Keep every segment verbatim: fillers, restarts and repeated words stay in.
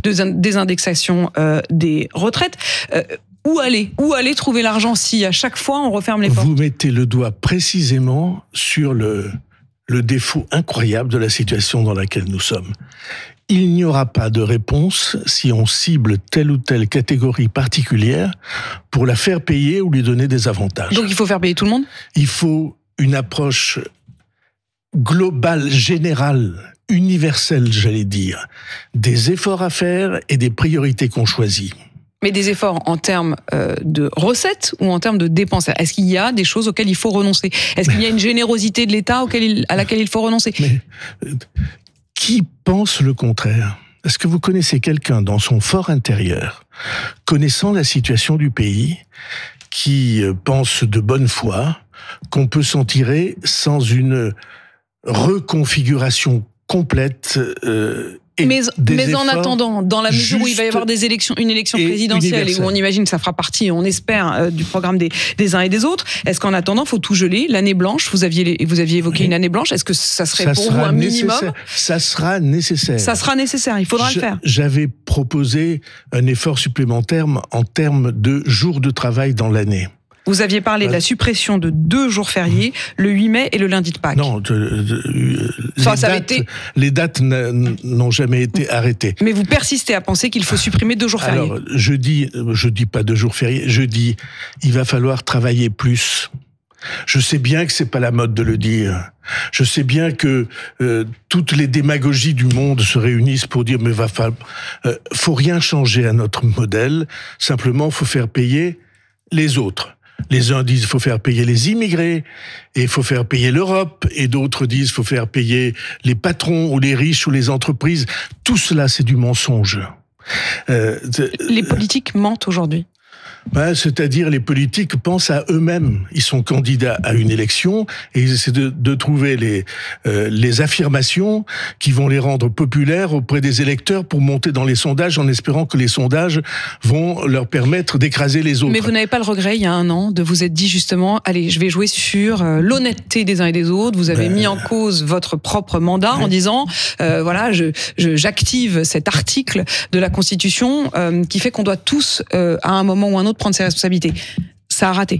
de désindexation euh, des retraites. Euh, Où aller ? Où aller trouver l'argent si à chaque fois on referme les portes ? Vous mettez le doigt précisément sur le, le défaut incroyable de la situation dans laquelle nous sommes. Il n'y aura pas de réponse si on cible telle ou telle catégorie particulière pour la faire payer ou lui donner des avantages. Donc il faut faire payer tout le monde ? Il faut une approche globale, générale, universelle, j'allais dire, des efforts à faire et des priorités qu'on choisit. Mais des efforts en termes euh, de recettes ou en termes de dépenses ? Est-ce qu'il y a des choses auxquelles il faut renoncer ? Est-ce qu'il y a une générosité de l'État auquel il, à laquelle il faut renoncer ? Mais euh, qui pense le contraire ? Est-ce que vous connaissez quelqu'un dans son fort intérieur, connaissant la situation du pays, qui euh, pense de bonne foi qu'on peut s'en tirer sans une reconfiguration complète euh, Et mais mais en attendant, dans la mesure où il va y avoir des élections, une élection et présidentielle et où on imagine que ça fera partie, on espère, euh, du programme des, des uns et des autres, est-ce qu'en attendant, il faut tout geler ? L'année blanche, vous aviez, vous aviez évoqué oui. une année blanche, est-ce que ça serait ça pour vous un minimum ? Ça sera nécessaire. Ça sera nécessaire, il faudra Je, le faire. J'avais proposé un effort supplémentaire en termes de jours de travail dans l'année. Vous aviez parlé de la suppression de deux jours fériés, le huit mai et le lundi de Pâques. Non, de, de, de, ça, les, ça dates, été... les dates n'ont jamais été arrêtées. Mais vous persistez à penser qu'il faut supprimer deux jours fériés. Alors, je dis, je dis pas deux jours fériés, je dis, il va falloir travailler plus. Je sais bien que c'est pas la mode de le dire. Je sais bien que euh, toutes les démagogies du monde se réunissent pour dire mais va falloir, euh, faut rien changer à notre modèle. Simplement, faut faire payer les autres. Les uns disent qu'il faut faire payer les immigrés, et il faut faire payer l'Europe, et d'autres disent qu'il faut faire payer les patrons, ou les riches, ou les entreprises. Tout cela, c'est du mensonge. Euh, les politiques mentent aujourd'hui. Ben, c'est-à-dire les politiques pensent à eux-mêmes. Ils sont candidats à une élection et ils essaient de, de trouver les, euh, les affirmations qui vont les rendre populaires auprès des électeurs pour monter dans les sondages en espérant que les sondages vont leur permettre d'écraser les autres. Mais vous n'avez pas le regret, il y a un an, de vous être dit justement, allez, je vais jouer sur euh, l'honnêteté des uns et des autres. Vous avez ben... mis en cause votre propre mandat ouais. en disant, euh, voilà, je, je, j'active cet article de la Constitution euh, qui fait qu'on doit tous, euh, à un moment ou un autre, prendre ses responsabilités. Ça a raté.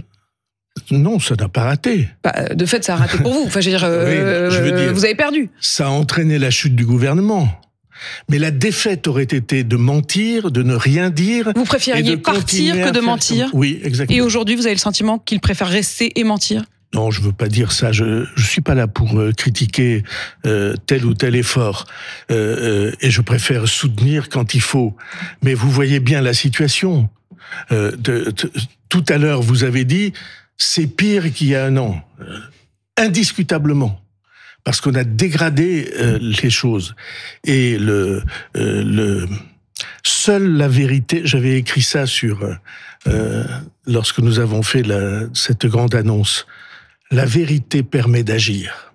Non, ça n'a pas raté. Bah, de fait, ça a raté pour vous. Enfin, je veux dire, euh, oui, je veux dire, vous avez perdu. Ça a entraîné la chute du gouvernement. Mais la défaite aurait été de mentir, de ne rien dire. Vous préfériez partir que de mentir. Oui, exactement. Et aujourd'hui, vous avez le sentiment qu'il préfère rester et mentir. Non, je veux pas dire ça. Je je suis pas là pour euh, critiquer euh, tel ou tel effort, euh, euh, et je préfère soutenir quand il faut. Mais vous voyez bien la situation. Euh, de, de, tout à l'heure, vous avez dit c'est pire qu'il y a un an, euh, indiscutablement, parce qu'on a dégradé euh, les choses. Et le euh, le seule la vérité. J'avais écrit ça sur euh, lorsque nous avons fait la, cette grande annonce. La vérité permet d'agir.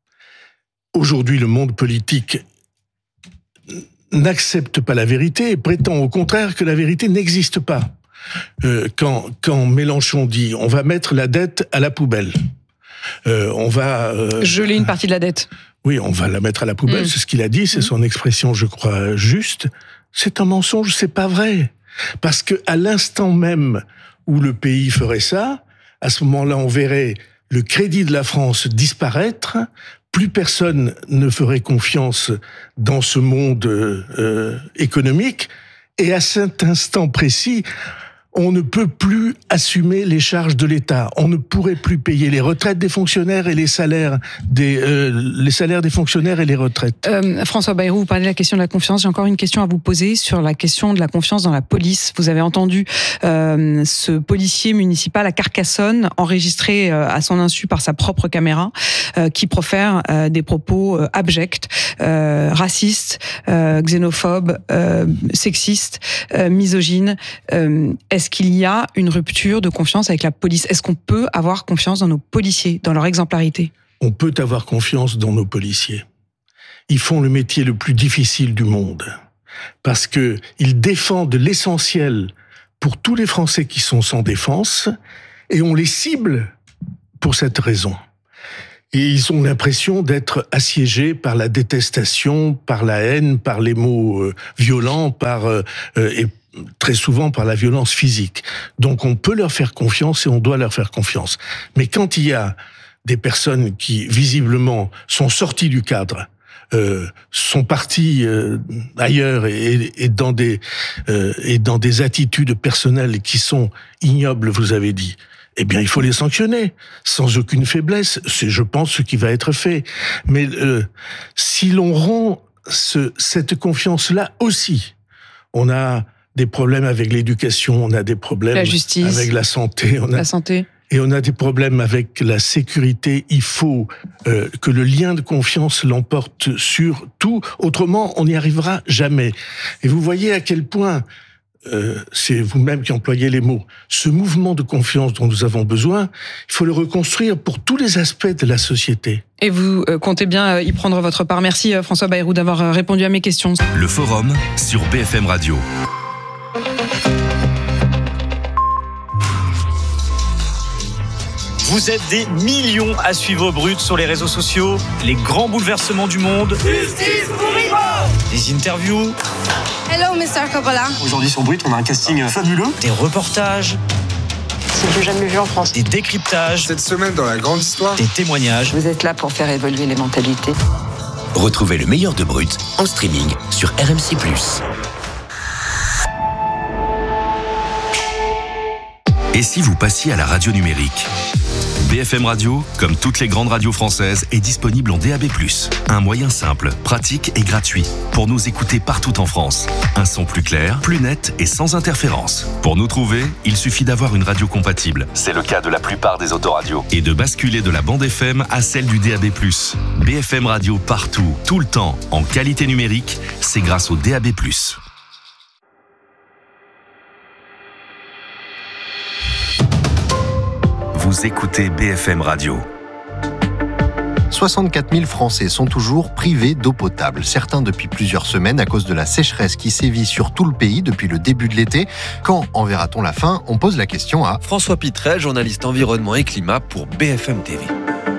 Aujourd'hui, le monde politique n'accepte pas la vérité et prétend au contraire que la vérité n'existe pas. Euh, quand, quand Mélenchon dit « on va mettre la dette à la poubelle euh, », on va... Euh, geler une partie de la dette. Oui, on va la mettre à la poubelle, mmh. c'est ce qu'il a dit, c'est mmh. son expression, je crois, juste. C'est un mensonge, c'est pas vrai. Parce que à l'instant même où le pays ferait ça, à ce moment-là, on verrait le crédit de la France disparaître, plus personne ne ferait confiance dans ce monde euh, économique, et à cet instant précis, on ne peut plus assumer les charges de l'État. On ne pourrait plus payer les retraites des fonctionnaires et les salaires des euh, les salaires des fonctionnaires et les retraites. Euh, François Bayrou, vous parlez de la question de la confiance. J'ai encore une question à vous poser sur la question de la confiance dans la police. Vous avez entendu euh, ce policier municipal à Carcassonne, enregistré euh, à son insu par sa propre caméra, euh, qui profère euh, des propos euh, abjects, euh, racistes, euh, xénophobes, euh, sexistes, euh, misogynes. Euh, est-ce Est-ce qu'il y a une rupture de confiance avec la police ? Est-ce qu'on peut avoir confiance dans nos policiers, dans leur exemplarité ? On peut avoir confiance dans nos policiers. Ils font le métier le plus difficile du monde. Parce que ils défendent l'essentiel pour tous les Français qui sont sans défense, et on les cible pour cette raison. Et ils ont l'impression d'être assiégés par la détestation, par la haine, par les mots euh, violents, par euh, et très souvent par la violence physique. Donc on peut leur faire confiance et on doit leur faire confiance. Mais quand il y a des personnes qui visiblement sont sorties du cadre, euh, sont parties euh, ailleurs et, et dans des euh, et dans des attitudes personnelles qui sont ignobles, vous avez dit, eh bien, il faut les sanctionner, sans aucune faiblesse. C'est, je pense, ce qui va être fait. Mais euh, si l'on rend ce, cette confiance-là aussi, on a des problèmes avec l'éducation, on a des problèmes la justice, avec la santé, on a, la santé, et on a des problèmes avec la sécurité. Il faut euh, que le lien de confiance l'emporte sur tout. Autrement, on n'y arrivera jamais. Et vous voyez à quel point... Euh, c'est vous-même qui employez les mots. Ce mouvement de confiance dont nous avons besoin, il faut le reconstruire pour tous les aspects de la société. Et vous euh, comptez bien euh, y prendre votre part. Merci euh, François Bayrou d'avoir euh, répondu à mes questions. Le Forum sur B F M Radio. Vous êtes des millions à suivre Brut sur les réseaux sociaux. Les grands bouleversements du monde. Justice pour Ivo. Des interviews. Hello, mister Coppola. Aujourd'hui sur Brut, on a un casting fabuleux. Des reportages. C'est que j'ai jamais vu en France. Des décryptages. Cette semaine dans la grande histoire. Des témoignages. Vous êtes là pour faire évoluer les mentalités. Retrouvez le meilleur de Brut en streaming sur R M C plus. Et si vous passiez à la radio numérique ? B F M Radio, comme toutes les grandes radios françaises, est disponible en D A B plus. Un moyen simple, pratique et gratuit pour nous écouter partout en France. Un son plus clair, plus net et sans interférence. Pour nous trouver, il suffit d'avoir une radio compatible. C'est le cas de la plupart des autoradios. Et de basculer de la bande F M à celle du D A B plus. B F M Radio partout, tout le temps, en qualité numérique, c'est grâce au D A B plus. Vous écoutez B F M Radio. soixante-quatre mille Français sont toujours privés d'eau potable. Certains depuis plusieurs semaines à cause de la sécheresse qui sévit sur tout le pays depuis le début de l'été. Quand en verra-t-on la fin ? On pose la question à François Pitrel, journaliste environnement et climat pour B F M T V.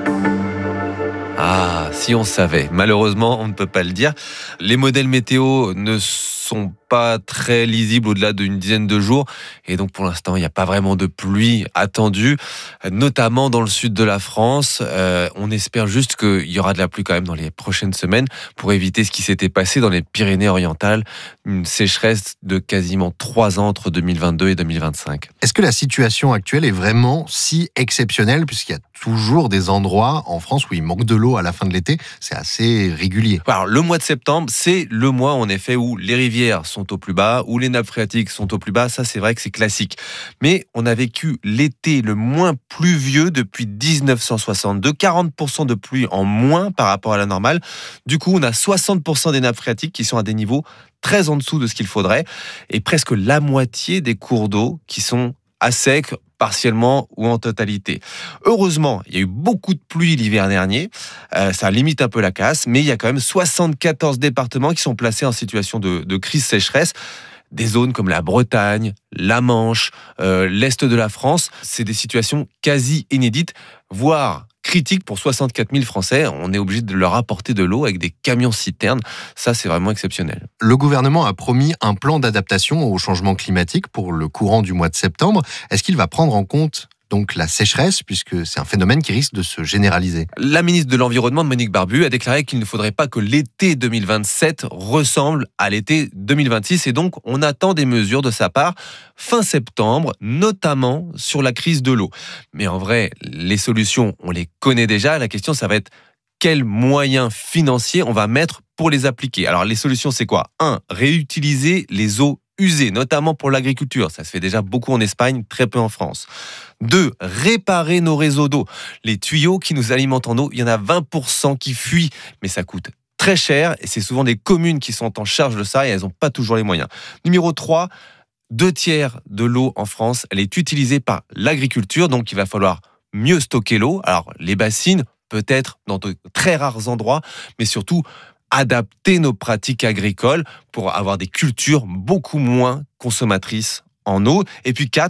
Ah, si on savait. Malheureusement, on ne peut pas le dire. Les modèles météo ne sont pas très lisibles au-delà d'une dizaine de jours. Et donc, pour l'instant, il n'y a pas vraiment de pluie attendue, notamment dans le sud de la France. Euh, on espère juste qu'il y aura de la pluie quand même dans les prochaines semaines pour éviter ce qui s'était passé dans les Pyrénées-Orientales, une sécheresse de quasiment trois ans entre deux mille vingt-deux et deux mille vingt-cinq. Est-ce que la situation actuelle est vraiment si exceptionnelle, puisqu'il y a toujours des endroits en France où il manque de l'eau à la fin de l'été ? C'est assez régulier. Alors, le mois de septembre, c'est le mois en effet où les rivières sont au plus bas, où les nappes phréatiques sont au plus bas. Ça, c'est vrai que c'est classique. Mais on a vécu l'été le moins pluvieux depuis dix-neuf cent soixante-deux, quarante pour cent de pluie en moins par rapport à la normale. Du coup, on a soixante pour cent des nappes phréatiques qui sont à des niveaux très en dessous de ce qu'il faudrait, et presque la moitié des cours d'eau qui sont à sec, partiellement ou en totalité. Heureusement, il y a eu beaucoup de pluie l'hiver dernier, euh, ça limite un peu la casse, mais il y a quand même soixante-quatorze départements qui sont placés en situation de, de crise sécheresse. Des zones comme la Bretagne, la Manche, euh, l'Est de la France, c'est des situations quasi inédites, voire critiques pour soixante-quatre mille Français. On est obligé de leur apporter de l'eau avec des camions-citernes. Ça, c'est vraiment exceptionnel. Le gouvernement a promis un plan d'adaptation au changement climatique pour le courant du mois de septembre. Est-ce qu'il va prendre en compte donc la sécheresse, puisque c'est un phénomène qui risque de se généraliser? La ministre de l'Environnement, Monique Barbu, a déclaré qu'il ne faudrait pas que l'été deux mille vingt-sept ressemble à l'été deux mille vingt-six, et donc on attend des mesures de sa part fin septembre, notamment sur la crise de l'eau. Mais en vrai, les solutions, on les connaît déjà. La question, ça va être quels moyens financiers on va mettre pour les appliquer. Alors les solutions, c'est quoi ? Un, réutiliser les eaux usées, notamment pour l'agriculture. Ça se fait déjà beaucoup en Espagne, très peu en France. Deux, réparer nos réseaux d'eau. Les tuyaux qui nous alimentent en eau, il y en a vingt pour cent qui fuient, mais ça coûte très cher et c'est souvent des communes qui sont en charge de ça et elles n'ont pas toujours les moyens. Numéro trois, deux tiers de l'eau en France, elle est utilisée par l'agriculture, donc il va falloir mieux stocker l'eau. Alors les bassines, peut-être dans de très rares endroits, mais surtout adapter nos pratiques agricoles pour avoir des cultures beaucoup moins consommatrices en eau. Et puis quatre,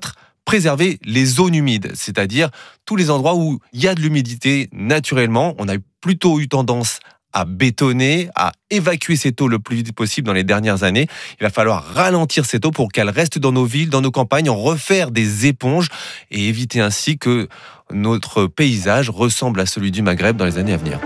préserver les zones humides, c'est-à-dire tous les endroits où il y a de l'humidité naturellement. On a plutôt eu tendance à bétonner, à évacuer cette eau le plus vite possible dans les dernières années. Il va falloir ralentir cette eau pour qu'elle reste dans nos villes, dans nos campagnes, en refaire des éponges et éviter ainsi que notre paysage ressemble à celui du Maghreb dans les années à venir.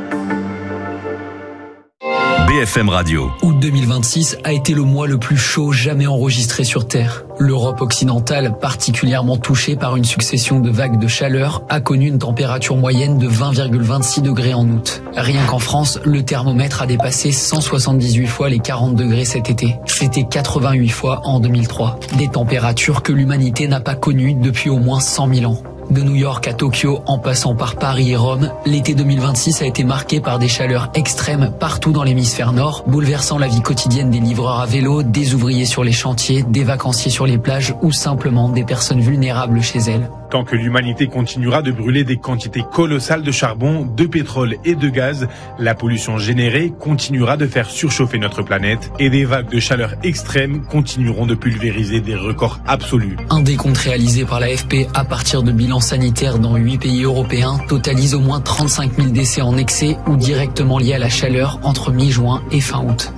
B F M Radio. Août deux mille vingt-six a été le mois le plus chaud jamais enregistré sur Terre. L'Europe occidentale, particulièrement touchée par une succession de vagues de chaleur, a connu une température moyenne de vingt virgule vingt-six degrés en août. Rien qu'en France, le thermomètre a dépassé cent soixante-dix-huit fois les quarante degrés cet été. C'était quatre-vingt-huit fois en deux mille trois. Des températures que l'humanité n'a pas connues depuis au moins cent mille ans. De New York à Tokyo, en passant par Paris et Rome, l'été deux mille vingt-six a été marqué par des chaleurs extrêmes partout dans l'hémisphère nord, bouleversant la vie quotidienne des livreurs à vélo, des ouvriers sur les chantiers, des vacanciers sur les plages ou simplement des personnes vulnérables chez elles. Tant que l'humanité continuera de brûler des quantités colossales de charbon, de pétrole et de gaz, la pollution générée continuera de faire surchauffer notre planète et des vagues de chaleur extrêmes continueront de pulvériser des records absolus. Un décompte réalisé par l'A F P à partir de bilans sanitaires dans huit pays européens totalise au moins trente-cinq mille décès en excès ou directement liés à la chaleur entre mi-juin et fin août.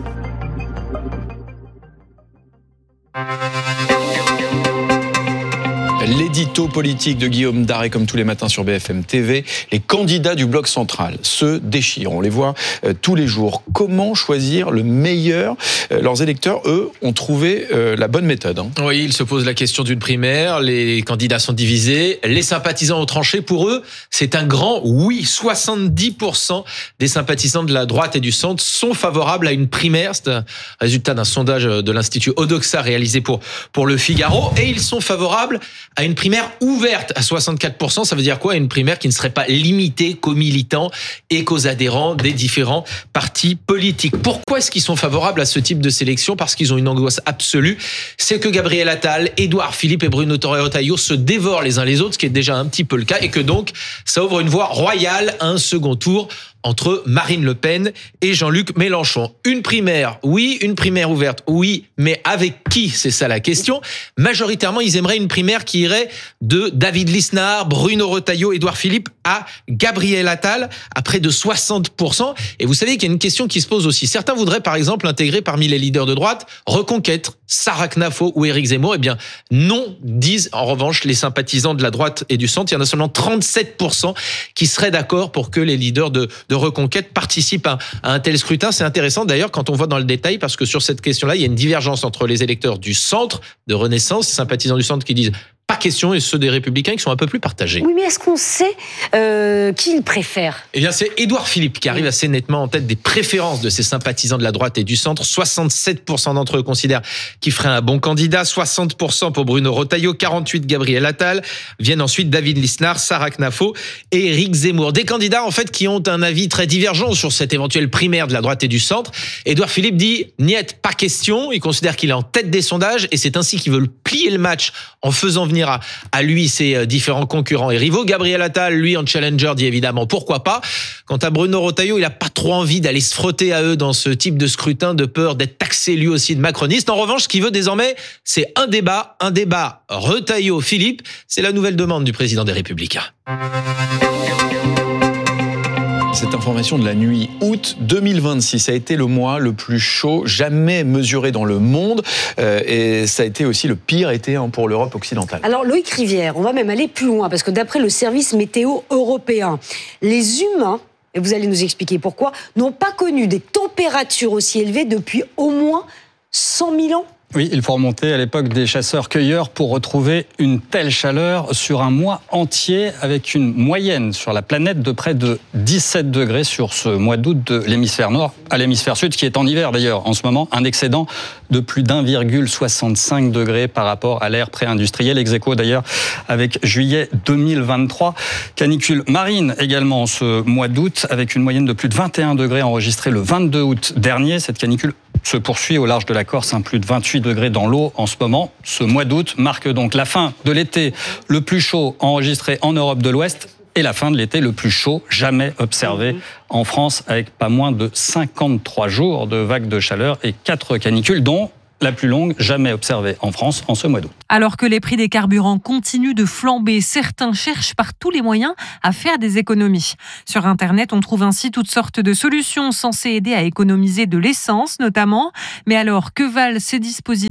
L'édito politique de Guillaume Daré, comme tous les matins sur B F M T V. Les candidats du bloc central se déchirent. On les voit euh, tous les jours. Comment choisir le meilleur ? euh, Leurs électeurs, eux, ont trouvé euh, la bonne méthode. Hein. Oui, ils se posent la question d'une primaire. Les candidats sont divisés. Les sympathisants ont tranché. Pour eux, c'est un grand oui. soixante-dix pour cent des sympathisants de la droite et du centre sont favorables à une primaire. C'est un résultat d'un sondage de l'Institut Odoxa réalisé pour, pour Le Figaro. Et ils sont favorables à une primaire ouverte à soixante-quatre pour cent. Ça veut dire quoi ? Une primaire qui ne serait pas limitée qu'aux militants et qu'aux adhérents des différents partis politiques. Pourquoi est-ce qu'ils sont favorables à ce type de sélection ? Parce qu'ils ont une angoisse absolue. C'est que Gabriel Attal, Édouard Philippe et Bruno Retailleau se dévorent les uns les autres, ce qui est déjà un petit peu le cas, et que donc ça ouvre une voie royale à un second tour entre Marine Le Pen et Jean-Luc Mélenchon. Une primaire, oui, une primaire ouverte, oui, mais avec qui ? C'est ça la question. Majoritairement, ils aimeraient une primaire qui irait de David Lisnard, Bruno Retailleau, Édouard Philippe à Gabriel Attal, à près de soixante pour cent. Et vous savez qu'il y a une question qui se pose aussi. Certains voudraient, par exemple, intégrer parmi les leaders de droite Reconquête, Sarah Knafo ou Éric Zemmour. Eh bien, non, disent en revanche les sympathisants de la droite et du centre. Il y en a seulement trente-sept pour cent qui seraient d'accord pour que les leaders de de Reconquête participent à, à un tel scrutin. C'est intéressant d'ailleurs quand on voit dans le détail, parce que sur cette question-là, il y a une divergence entre les électeurs du centre, de Renaissance, sympathisants du centre qui disent pas question, et ceux des Républicains qui sont un peu plus partagés. Oui, mais est-ce qu'on sait euh, qui ils préfèrent ? Eh bien, c'est Édouard Philippe qui arrive assez nettement en tête des préférences de ces sympathisants de la droite et du centre. soixante-sept pour cent d'entre eux considèrent qu'il ferait un bon candidat, soixante pour cent pour Bruno Retailleau, quarante-huit pour cent Gabriel Attal. Viennent ensuite David Lisnard, Sarah Knafo et Éric Zemmour. Des candidats, en fait, qui ont un avis très divergent sur cette éventuelle primaire de la droite et du centre. Édouard Philippe dit « Niet, pas question ». Il considère qu'il est en tête des sondages et c'est ainsi qu'ils veulent plier le match en faisant venir à, à lui ses différents concurrents et rivaux. Gabriel Attal, lui, en challenger, dit évidemment pourquoi pas. Quant à Bruno Retailleau, il n'a pas trop envie d'aller se frotter à eux dans ce type de scrutin, de peur d'être taxé lui aussi de macroniste. En revanche, ce qu'il veut désormais, c'est un débat, un débat Retailleau-Philippe. C'est la nouvelle demande du président des Républicains. Cette information de la nuit, août deux mille vingt-six, a été le mois le plus chaud jamais mesuré dans le monde, euh, et ça a été aussi le pire été hein, pour l'Europe occidentale. Alors Loïc Rivière, on va même aller plus loin, parce que d'après le service météo européen, les humains, et vous allez nous expliquer pourquoi, n'ont pas connu des températures aussi élevées depuis au moins cent mille ans. Oui, il faut remonter à l'époque des chasseurs-cueilleurs pour retrouver une telle chaleur sur un mois entier, avec une moyenne sur la planète de près de dix-sept degrés sur ce mois d'août de l'hémisphère nord à l'hémisphère sud, qui est en hiver d'ailleurs en ce moment, un excédent de plus d'un virgule soixante-cinq degrés par rapport à l'ère pré-industrielle, ex aequo d'ailleurs avec juillet deux mille vingt-trois. Canicule marine également ce mois d'août, avec une moyenne de plus de vingt et un degrés enregistrée le vingt-deux août dernier. Cette canicule se poursuit au large de la Corse, hein, plus de vingt-huit degrés dans l'eau en ce moment. Ce mois d'août marque donc la fin de l'été le plus chaud enregistré en Europe de l'Ouest et la fin de l'été le plus chaud jamais observé en France, avec pas moins de cinquante-trois jours de vagues de chaleur et quatre canicules, dont la plus longue jamais observée en France en ce mois d'août. Alors que les prix des carburants continuent de flamber, certains cherchent par tous les moyens à faire des économies. Sur Internet, on trouve ainsi toutes sortes de solutions censées aider à économiser de l'essence notamment. Mais alors, que valent ces dispositifs ?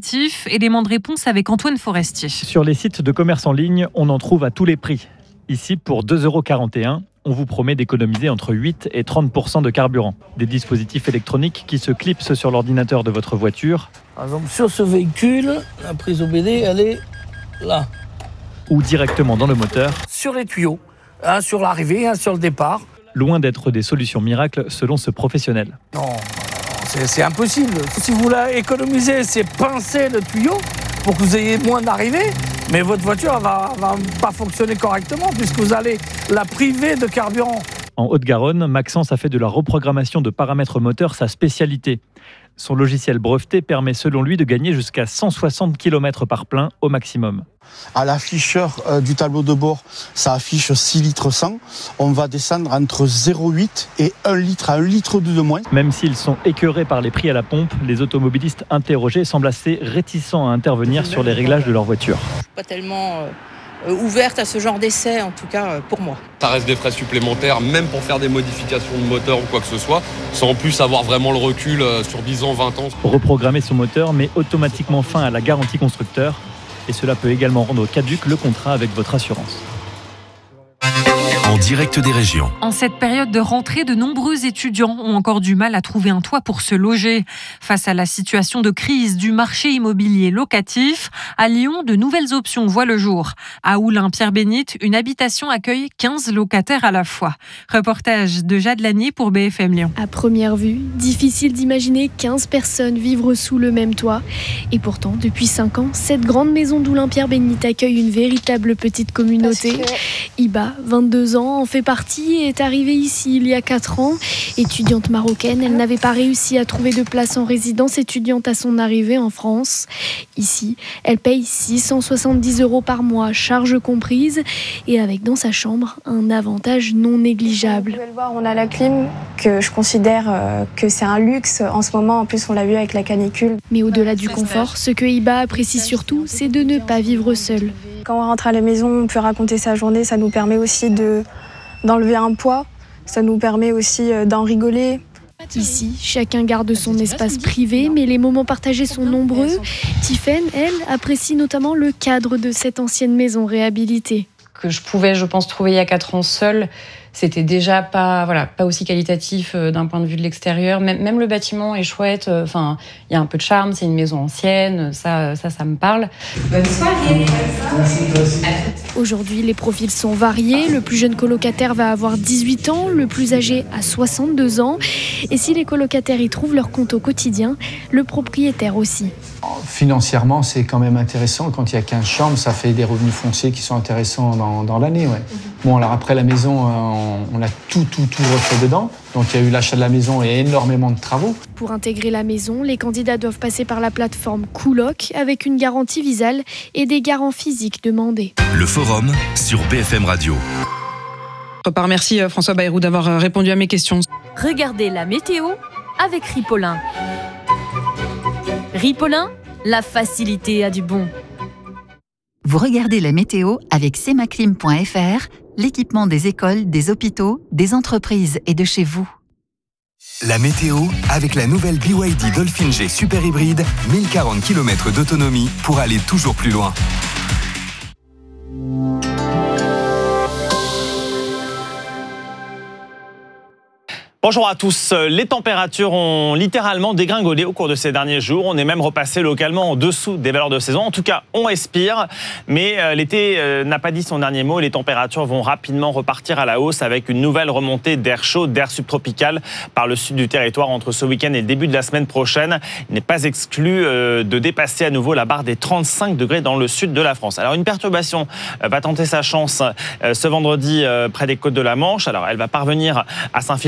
Élément de réponse avec Antoine Forestier. Sur les sites de commerce en ligne, on en trouve à tous les prix. Ici, pour deux euros quarante et un, on vous promet d'économiser entre huit et trente pour cent de carburant. Des dispositifs électroniques qui se clipsent sur l'ordinateur de votre voiture. Par exemple, sur ce véhicule, la prise O B D, elle est là. Ou directement dans le moteur. Sur les tuyaux, un sur l'arrivée, un sur le départ. Loin d'être des solutions miracles selon ce professionnel. Non, c'est, c'est impossible. Si vous voulez économiser, c'est pincer le tuyau pour que vous ayez moins d'arrivées. Mais votre voiture ne va, va pas fonctionner correctement puisque vous allez la priver de carburant. En Haute-Garonne, Maxence a fait de la reprogrammation de paramètres moteurs sa spécialité. Son logiciel breveté permet selon lui de gagner jusqu'à cent soixante kilomètres par plein au maximum. À l'afficheur euh, du tableau de bord, ça affiche six litres cent. On va descendre entre zéro virgule huit et un litre à un litre de moins. Même s'ils sont écœurés par les prix à la pompe, les automobilistes interrogés semblent assez réticents à intervenir sur les réglages de leur voiture. Pas tellement euh, ouverte à ce genre d'essai, en tout cas euh, pour moi. Ça reste des frais supplémentaires, même pour faire des modifications de moteur ou quoi que ce soit, sans en plus avoir vraiment le recul euh, sur dix ans, vingt ans. Reprogrammer son moteur met automatiquement fin à la garantie constructeur. Et cela peut également rendre caduc le contrat avec votre assurance. En direct des régions. En cette période de rentrée, de nombreux étudiants ont encore du mal à trouver un toit pour se loger. Face à la situation de crise du marché immobilier locatif, à Lyon, de nouvelles options voient le jour. À Oulin-Pierre-Bénite, une habitation accueille quinze locataires à la fois. Reportage de Jade Lanier pour B F M Lyon. À première vue, difficile d'imaginer quinze personnes vivre sous le même toit. Et pourtant, depuis cinq ans, cette grande maison d'Oulin-Pierre-Bénite accueille une véritable petite communauté. Que... Iba, vingt-deux ans, en fait partie et est arrivée ici il y a quatre ans. Étudiante marocaine, elle n'avait pas réussi à trouver de place en résidence étudiante à son arrivée en France. Ici, elle paye six cent soixante-dix euros par mois, charges comprises, et avec dans sa chambre un avantage non négligeable. Vous pouvez le voir, on a la clim, que je considère que c'est un luxe en ce moment. En plus, on l'a vu avec la canicule. Mais au-delà du confort, ce que Iba apprécie surtout, c'est de ne pas vivre seule. Quand on rentre à la maison, on peut raconter sa journée. Ça nous permet aussi de, d'enlever un poids. Ça nous permet aussi d'en rigoler. Ici, chacun garde son espace privé, mais les moments partagés sont nombreux. Tiffaine, elle, apprécie notamment le cadre de cette ancienne maison réhabilitée. Que je pouvais, je pense, trouver il y a quatre ans seule, c'était déjà pas, voilà, pas aussi qualitatif d'un point de vue de l'extérieur. Même, même le bâtiment est chouette. Enfin, il y a un peu de charme. C'est une maison ancienne. Ça, ça, ça me parle. Bonne soirée. Aujourd'hui, les profils sont variés. Le plus jeune colocataire va avoir dix-huit ans, le plus âgé a soixante-deux ans. Et si les colocataires y trouvent leur compte au quotidien, le propriétaire aussi. Financièrement, c'est quand même intéressant. Quand il y a quinze chambres, ça fait des revenus fonciers qui sont intéressants dans, dans l'année. Ouais. Bon, alors après la maison, on, on a tout, tout, tout refait dedans. Donc il y a eu l'achat de la maison et énormément de travaux. Pour intégrer la maison, les candidats doivent passer par la plateforme Cooloc avec une garantie visale et des garants physiques demandés. Le forum sur B F M Radio. Repart, merci François Bayrou d'avoir répondu à mes questions. Regardez la météo avec Ripolin. Ripolin, la facilité a du bon. Vous regardez la météo avec semaclim point f r, l'équipement des écoles, des hôpitaux, des entreprises et de chez vous. La météo avec la nouvelle B Y D Dolphin G Super Hybride, mille quarante kilomètres d'autonomie pour aller toujours plus loin. Bonjour à tous. Les températures ont littéralement dégringolé au cours de ces derniers jours. On est même repassé localement en dessous des valeurs de saison. En tout cas, on respire. Mais l'été n'a pas dit son dernier mot. Les températures vont rapidement repartir à la hausse avec une nouvelle remontée d'air chaud, d'air subtropical par le sud du territoire entre ce week-end et le début de la semaine prochaine. Il n'est pas exclu de dépasser à nouveau la barre des trente-cinq degrés dans le sud de la France. Alors une perturbation va tenter sa chance ce vendredi près des côtes de la Manche. Alors elle va parvenir à s'infiltrer un peu dans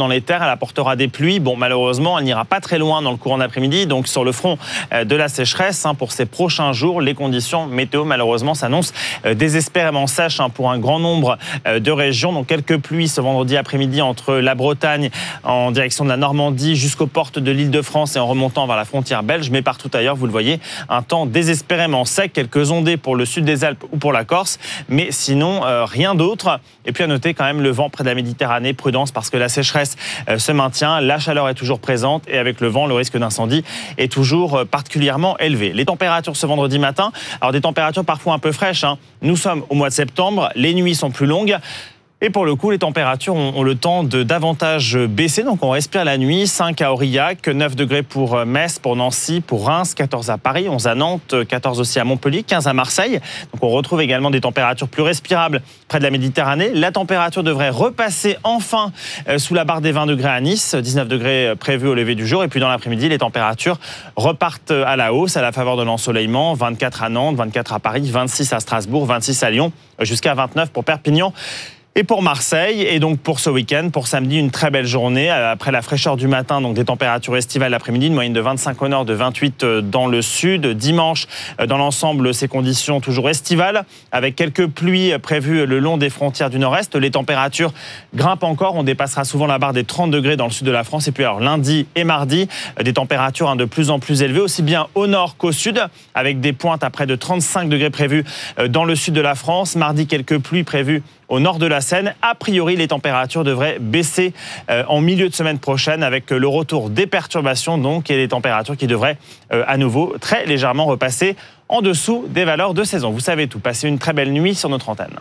dans les terres, elle apportera des pluies. Bon, malheureusement, elle n'ira pas très loin dans le courant d'après-midi. Donc, sur le front de la sécheresse, hein, pour ces prochains jours, les conditions météo, malheureusement, s'annoncent désespérément sèches hein, pour un grand nombre de régions. Donc, quelques pluies ce vendredi après-midi entre la Bretagne en direction de la Normandie jusqu'aux portes de l'Île-de-France et en remontant vers la frontière belge. Mais partout ailleurs, vous le voyez, un temps désespérément sec. Quelques ondées pour le sud des Alpes ou pour la Corse. Mais sinon, euh, rien d'autre. Et puis à noter quand même le vent près de la Méditerranée. Prudence parce que la sécheresse euh, se maintient. La chaleur est toujours présente. Et avec le vent, le risque d'incendie est toujours euh, particulièrement élevé. Les températures ce vendredi matin, alors des températures parfois un peu fraîches. Hein. Nous sommes au mois de septembre. Les nuits sont plus longues. Et pour le coup, les températures ont, ont le temps de davantage baisser. Donc on respire la nuit. cinq à Aurillac, neuf degrés pour Metz, pour Nancy, pour Reims, quatorze à Paris, onze à Nantes, quatorze aussi à Montpellier, quinze à Marseille. Donc on retrouve également des températures plus respirables près de la Méditerranée. La température devrait repasser enfin sous la barre des vingt degrés à Nice, dix-neuf degrés prévus au lever du jour. Et puis dans l'après-midi, les températures repartent à la hausse à la faveur de l'ensoleillement. vingt-quatre à Nantes, vingt-quatre à Paris, vingt-six à Strasbourg, vingt-six à Lyon, jusqu'à vingt-neuf pour Perpignan. Et pour Marseille, et donc pour ce week-end, pour samedi, une très belle journée. Après la fraîcheur du matin, donc des températures estivales l'après-midi, une moyenne de vingt-cinq au nord, de vingt-huit dans le sud. Dimanche, dans l'ensemble, ces conditions toujours estivales, avec quelques pluies prévues le long des frontières du nord-est. Les températures grimpent encore, on dépassera souvent la barre des trente degrés dans le sud de la France. Et puis alors lundi et mardi, des températures hein, de plus en plus élevées, aussi bien au nord qu'au sud, avec des pointes à près de trente-cinq degrés prévues dans le sud de la France. Mardi, quelques pluies prévues au nord de la Seine. A priori, les températures devraient baisser euh, en milieu de semaine prochaine avec le retour des perturbations donc et les températures qui devraient euh, à nouveau très légèrement repasser en dessous des valeurs de saison. Vous savez tout. Passez une très belle nuit sur notre antenne.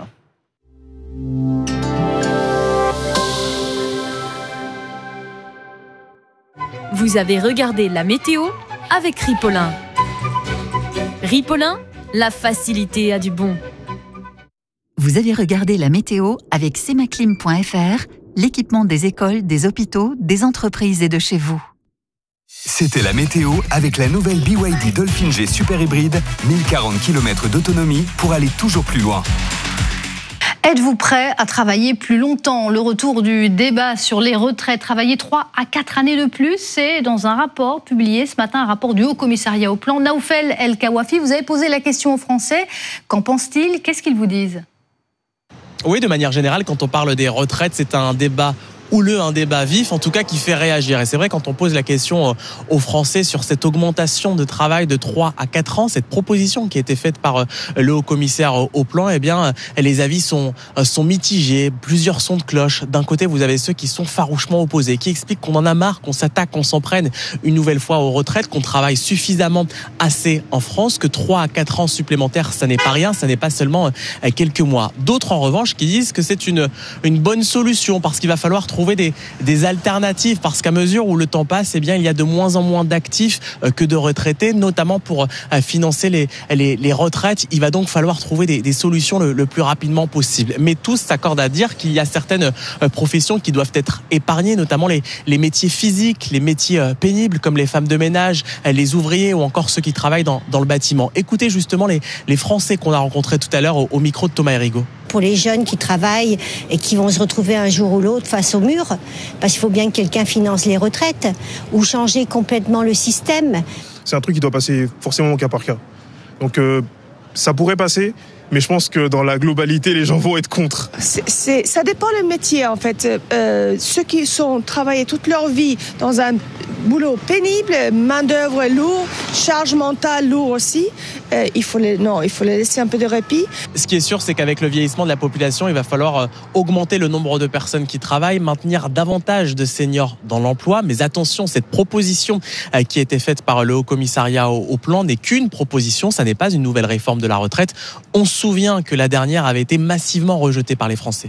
Vous avez regardé la météo avec Ripollin. Ripollin, la facilité a du bon. Vous avez regardé la météo avec semaclim point f r, l'équipement des écoles, des hôpitaux, des entreprises et de chez vous. C'était la météo avec la nouvelle B Y D Dolphin G Super Hybride, mille quarante kilomètres d'autonomie pour aller toujours plus loin. Êtes-vous prêt à travailler plus longtemps ? Le retour du débat sur les retraites, travailler trois à quatre années de plus, c'est dans un rapport publié ce matin, un rapport du Haut Commissariat au Plan. Naoufel El Kawafi, vous avez posé la question aux Français. Qu'en pensent-ils ? Qu'est-ce qu'ils vous disent ? Oui, de manière générale, quand on parle des retraites, c'est un débat houleux, un débat vif, en tout cas qui fait réagir. Et c'est vrai, quand on pose la question aux Français sur cette augmentation de travail de trois à quatre ans, cette proposition qui a été faite par le haut-commissaire au plan, eh bien, les avis sont, sont mitigés, plusieurs sons de cloche. D'un côté, vous avez ceux qui sont farouchement opposés, qui expliquent qu'on en a marre, qu'on s'attaque, qu'on s'en prenne une nouvelle fois aux retraites, qu'on travaille suffisamment assez en France, que trois à quatre ans supplémentaires, ça n'est pas rien, ça n'est pas seulement quelques mois. D'autres, en revanche, qui disent que c'est une, une bonne solution, parce qu'il va falloir trouver trouver des, des alternatives, parce qu'à mesure où le temps passe, eh bien, il y a de moins en moins d'actifs que de retraités, notamment pour financer les, les, les retraites. Il va donc falloir trouver des, des solutions le, le plus rapidement possible. Mais tous s'accordent à dire qu'il y a certaines professions qui doivent être épargnées, notamment les, les métiers physiques, les métiers pénibles comme les femmes de ménage, les ouvriers ou encore ceux qui travaillent dans, dans le bâtiment. Écoutez justement les, les Français qu'on a rencontrés tout à l'heure au, au micro de Thomas Hérigaud. Pour les jeunes qui travaillent et qui vont se retrouver un jour ou l'autre face au mur, parce qu'il faut bien que quelqu'un finance les retraites ou changer complètement le système. C'est un truc qui doit passer forcément au cas par cas. Donc euh, ça pourrait passer, mais je pense que dans la globalité, les gens vont être contre. C'est, c'est, ça dépend des métiers en fait. Euh, ceux qui sont travaillés toute leur vie dans un boulot pénible, main d'œuvre lourde, charge mentale lourde aussi. Euh, il faut les, non, il faut les laisser un peu de répit. Ce qui est sûr, c'est qu'avec le vieillissement de la population, il va falloir augmenter le nombre de personnes qui travaillent, maintenir davantage de seniors dans l'emploi. Mais attention, cette proposition qui a été faite par le Haut Commissariat au, au Plan n'est qu'une proposition. Ça n'est pas une nouvelle réforme de la retraite. On se souvient que la dernière avait été massivement rejetée par les Français.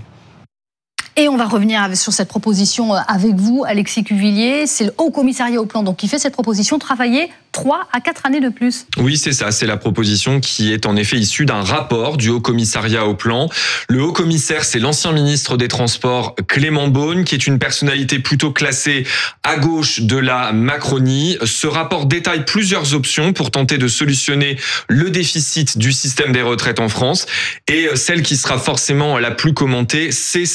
Et on va revenir sur cette proposition avec vous, Alexis Cuvillier. C'est le Haut Commissariat au Plan donc, qui fait cette proposition, travailler trois à quatre années de plus. Oui, c'est ça. C'est la proposition qui est en effet issue d'un rapport du Haut Commissariat au Plan. Le Haut Commissaire, c'est l'ancien ministre des Transports, Clément Beaune, qui est une personnalité plutôt classée à gauche de la Macronie. Ce rapport détaille plusieurs options pour tenter de solutionner le déficit du système des retraites en France. Et celle qui sera forcément la plus commentée, c'est celle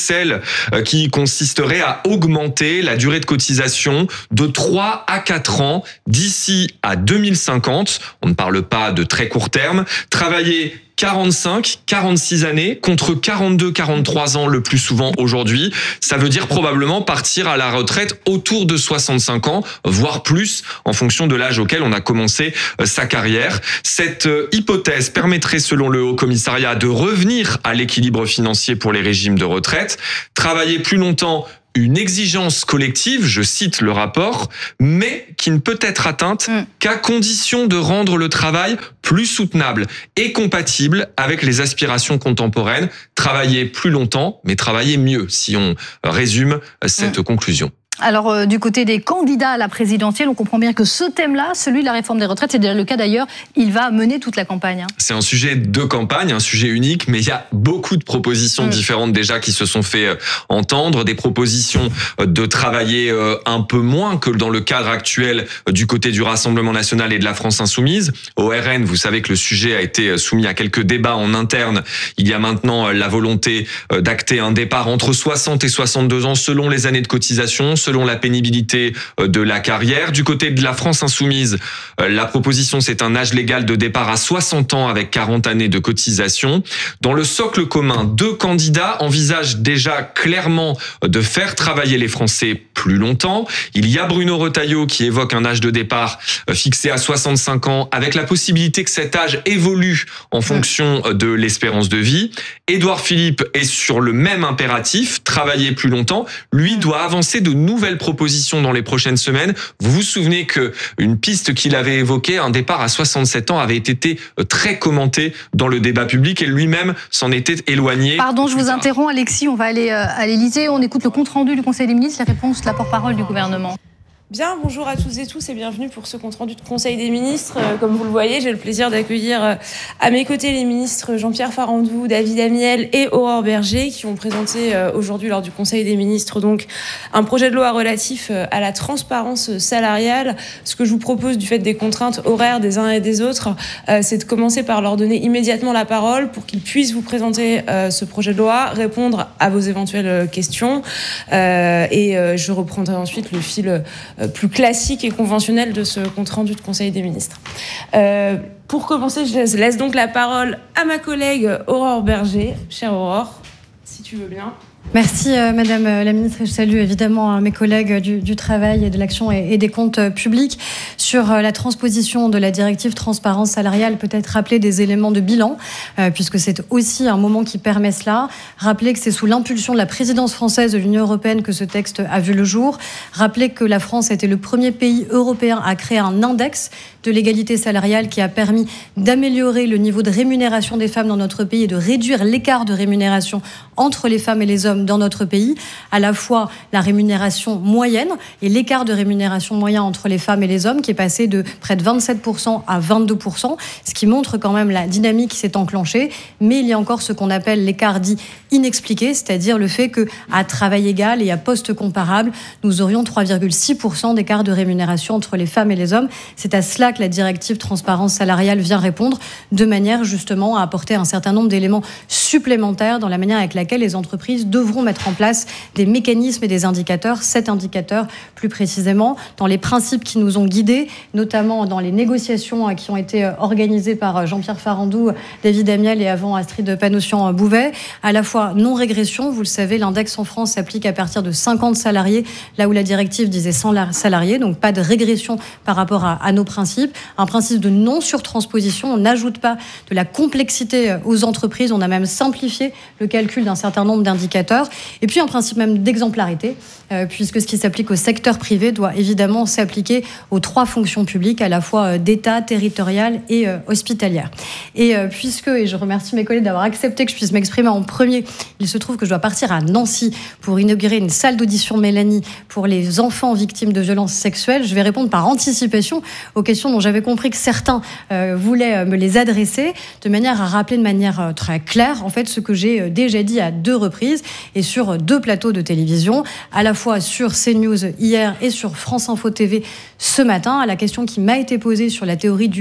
qui consisterait à augmenter la durée de cotisation de trois à quatre ans d'ici à deux mille cinquante. On ne parle pas de très court terme. Travailler quarante-cinq, quarante-six années contre quarante-deux, quarante-trois ans le plus souvent aujourd'hui. Ça veut dire probablement partir à la retraite autour de soixante-cinq ans, voire plus, en fonction de l'âge auquel on a commencé sa carrière. Cette hypothèse permettrait, selon le Haut Commissariat, de revenir à l'équilibre financier pour les régimes de retraite, travailler plus longtemps, une exigence collective, je cite le rapport, mais qui ne peut être atteinte mmh. qu'à condition de rendre le travail plus soutenable et compatible avec les aspirations contemporaines. Travailler plus longtemps, mais travailler mieux, si on résume cette mmh. conclusion. Alors, euh, du côté des candidats à la présidentielle, on comprend bien que ce thème-là, celui de la réforme des retraites, c'est déjà le cas d'ailleurs, il va mener toute la campagne. Hein. C'est un sujet de campagne, un sujet unique, mais il y a beaucoup de propositions mmh. différentes déjà qui se sont fait entendre, des propositions de travailler un peu moins que dans le cadre actuel du côté du Rassemblement national et de la France insoumise. Au R N, vous savez que le sujet a été soumis à quelques débats en interne. Il y a maintenant la volonté d'acter un départ entre soixante et soixante-deux ans selon les années de cotisation, selon la pénibilité de la carrière. Du côté de la France insoumise, la proposition, c'est un âge légal de départ à soixante ans avec quarante années de cotisation. Dans le socle commun, deux candidats envisagent déjà clairement de faire travailler les Français plus longtemps. Il y a Bruno Retailleau qui évoque un âge de départ fixé à soixante-cinq ans avec la possibilité que cet âge évolue en fonction de l'espérance de vie. Édouard Philippe est sur le même impératif, travailler plus longtemps. Lui doit avancer de nouvelles propositions dans les prochaines semaines. Vous vous souvenez que une piste qu'il avait évoquée, un départ à soixante-sept ans, avait été très commentée dans le débat public et lui-même s'en était éloigné. Pardon, je vous interromps, Alexis, on va aller à l'Élysée. On écoute le compte-rendu du Conseil des ministres, les réponses de la porte-parole du gouvernement. Bien, bonjour à tous et tous et bienvenue pour ce compte-rendu de Conseil des ministres. Euh, comme vous le voyez, j'ai le plaisir d'accueillir euh, à mes côtés les ministres Jean-Pierre Farandou, David Amiel et Aurore Bergé qui ont présenté euh, aujourd'hui lors du Conseil des ministres donc un projet de loi relatif euh, à la transparence salariale. Ce que je vous propose du fait des contraintes horaires des uns et des autres, euh, c'est de commencer par leur donner immédiatement la parole pour qu'ils puissent vous présenter euh, ce projet de loi, répondre à vos éventuelles questions euh, et euh, je reprendrai ensuite le fil euh, plus classique et conventionnel de ce compte-rendu de Conseil des ministres. Euh, pour commencer, je laisse donc la parole à ma collègue Aurore Bergé. Chère Aurore, si tu veux bien. Merci euh, Madame la Ministre. Je salue évidemment mes collègues du, du Travail et de l'Action et, et des Comptes publics. Sur euh, la transposition de la directive transparence salariale, peut-être rappeler des éléments de bilan, euh, puisque c'est aussi un moment qui permet cela. Rappeler que c'est sous l'impulsion de la présidence française de l'Union européenne que ce texte a vu le jour. Rappeler que la France a été le premier pays européen à créer un index de l'égalité salariale qui a permis d'améliorer le niveau de rémunération des femmes dans notre pays et de réduire l'écart de rémunération entre les femmes et les hommes dans notre pays, à la fois la rémunération moyenne et l'écart de rémunération moyen entre les femmes et les hommes qui est passé de près de vingt-sept pour cent à vingt-deux pour cent, ce qui montre quand même la dynamique qui s'est enclenchée. Mais il y a encore ce qu'on appelle l'écart dit inexpliqué, c'est-à-dire le fait qu'à travail égal et à poste comparable, nous aurions trois virgule six pour cent d'écart de rémunération entre les femmes et les hommes. C'est à cela que la directive transparence salariale vient répondre, de manière justement à apporter un certain nombre d'éléments supplémentaires dans la manière avec laquelle les entreprises devront mettre en place des mécanismes et des indicateurs, sept indicateurs plus précisément, dans les principes qui nous ont guidés, notamment dans les négociations qui ont été organisées par Jean-Pierre Farandou, David Amiel et avant Astrid Panosyan-Bouvet, à la fois non-régression, vous le savez, l'index en France s'applique à partir de cinquante salariés, là où la directive disait cent salariés, donc pas de régression par rapport à, à nos principes, un principe de non-surtransposition, on n'ajoute pas de la complexité aux entreprises, on a même simplifié le calcul d'un certain nombre d'indicateurs, et puis un principe même d'exemplarité, euh, puisque ce qui s'applique au secteur privé doit évidemment s'appliquer aux trois fonctions publiques, à la fois d'État, territoriale et euh, hospitalière. Et euh, puisque, et je remercie mes collègues d'avoir accepté que je puisse m'exprimer en premier, il se trouve que je dois partir à Nancy pour inaugurer une salle d'audition Mélanie pour les enfants victimes de violences sexuelles. Je vais répondre par anticipation aux questions dont j'avais compris que certains euh, voulaient me les adresser, de manière à rappeler de manière euh, très claire, en fait, ce que j'ai euh, déjà dit à deux reprises et sur deux plateaux de télévision, à la fois sur CNews hier et sur France Info T V ce matin, à la question qui m'a été posée sur la théorie du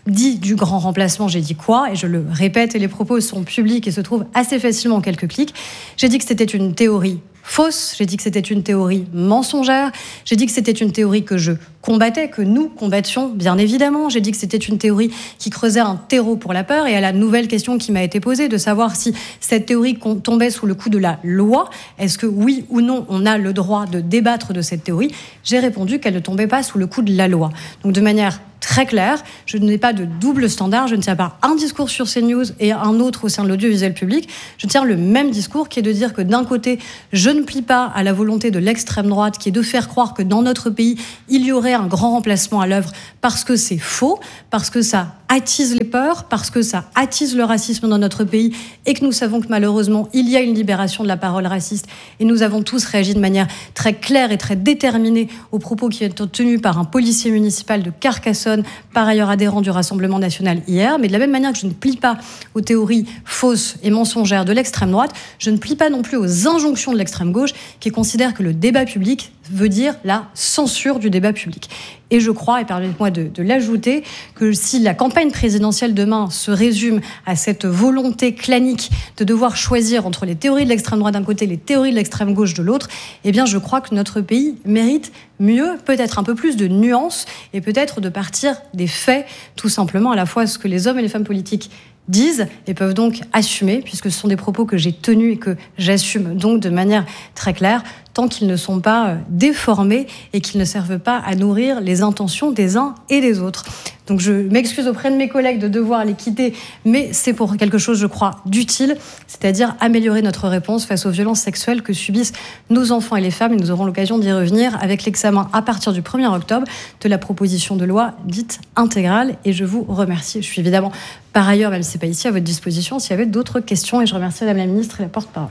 dit du grand remplacement, j'ai dit quoi? Et je le répète, et les propos sont publics et se trouvent assez facilement en quelques clics. J'ai dit que c'était une théorie fausse, j'ai dit que c'était une théorie mensongère, j'ai dit que c'était une théorie que je combattais, que nous combattions, bien évidemment. J'ai dit que c'était une théorie qui creusait un terreau pour la peur. Et à la nouvelle question qui m'a été posée, de savoir si cette théorie tombait sous le coup de la loi, est-ce que oui ou non, on a le droit de débattre de cette théorie? J'ai répondu qu'elle ne tombait pas sous le coup de la loi. Donc de manière très claire, je n'ai pas de double standard, je ne tiens pas un discours sur CNews et un autre au sein de l'audiovisuel public. Je tiens le même discours qui est de dire que d'un côté, je ne plie pas à la volonté de l'extrême droite qui est de faire croire que dans notre pays, il y aurait un grand remplacement à l'œuvre parce que c'est faux, parce que ça attise les peurs, parce que ça attise le racisme dans notre pays et que nous savons que malheureusement, il y a une libération de la parole raciste et nous avons tous réagi de manière très claire et très déterminée aux propos qui étaient tenus par un policier municipal de Carcassonne, par ailleurs adhérent du Rassemblement national hier. Mais de la même manière que je ne plie pas aux théories fausses et mensongères de l'extrême droite, je ne plie pas non plus aux injonctions de l'extrême gauche qui considère que le débat public veut dire la censure du débat public. Et je crois, et permettez-moi de, de l'ajouter, que si la campagne présidentielle demain se résume à cette volonté clanique de devoir choisir entre les théories de l'extrême droite d'un côté et les théories de l'extrême gauche de l'autre, eh bien je crois que notre pays mérite mieux, peut-être un peu plus de nuances et peut-être de partir des faits, tout simplement à la fois ce que les hommes et les femmes politiques disent et peuvent donc assumer, puisque ce sont des propos que j'ai tenus et que j'assume donc de manière très claire, tant qu'ils ne sont pas déformés et qu'ils ne servent pas à nourrir les intentions des uns et des autres. Donc je m'excuse auprès de mes collègues de devoir les quitter, mais c'est pour quelque chose, je crois, d'utile, c'est-à-dire améliorer notre réponse face aux violences sexuelles que subissent nos enfants et les femmes. Et nous aurons l'occasion d'y revenir avec l'examen à partir du premier octobre de la proposition de loi dite intégrale. Et je vous remercie. Je suis évidemment, par ailleurs, même si ce n'est pas ici, à votre disposition s'il y avait d'autres questions. Et je remercie Madame la Ministre et la porte-parole.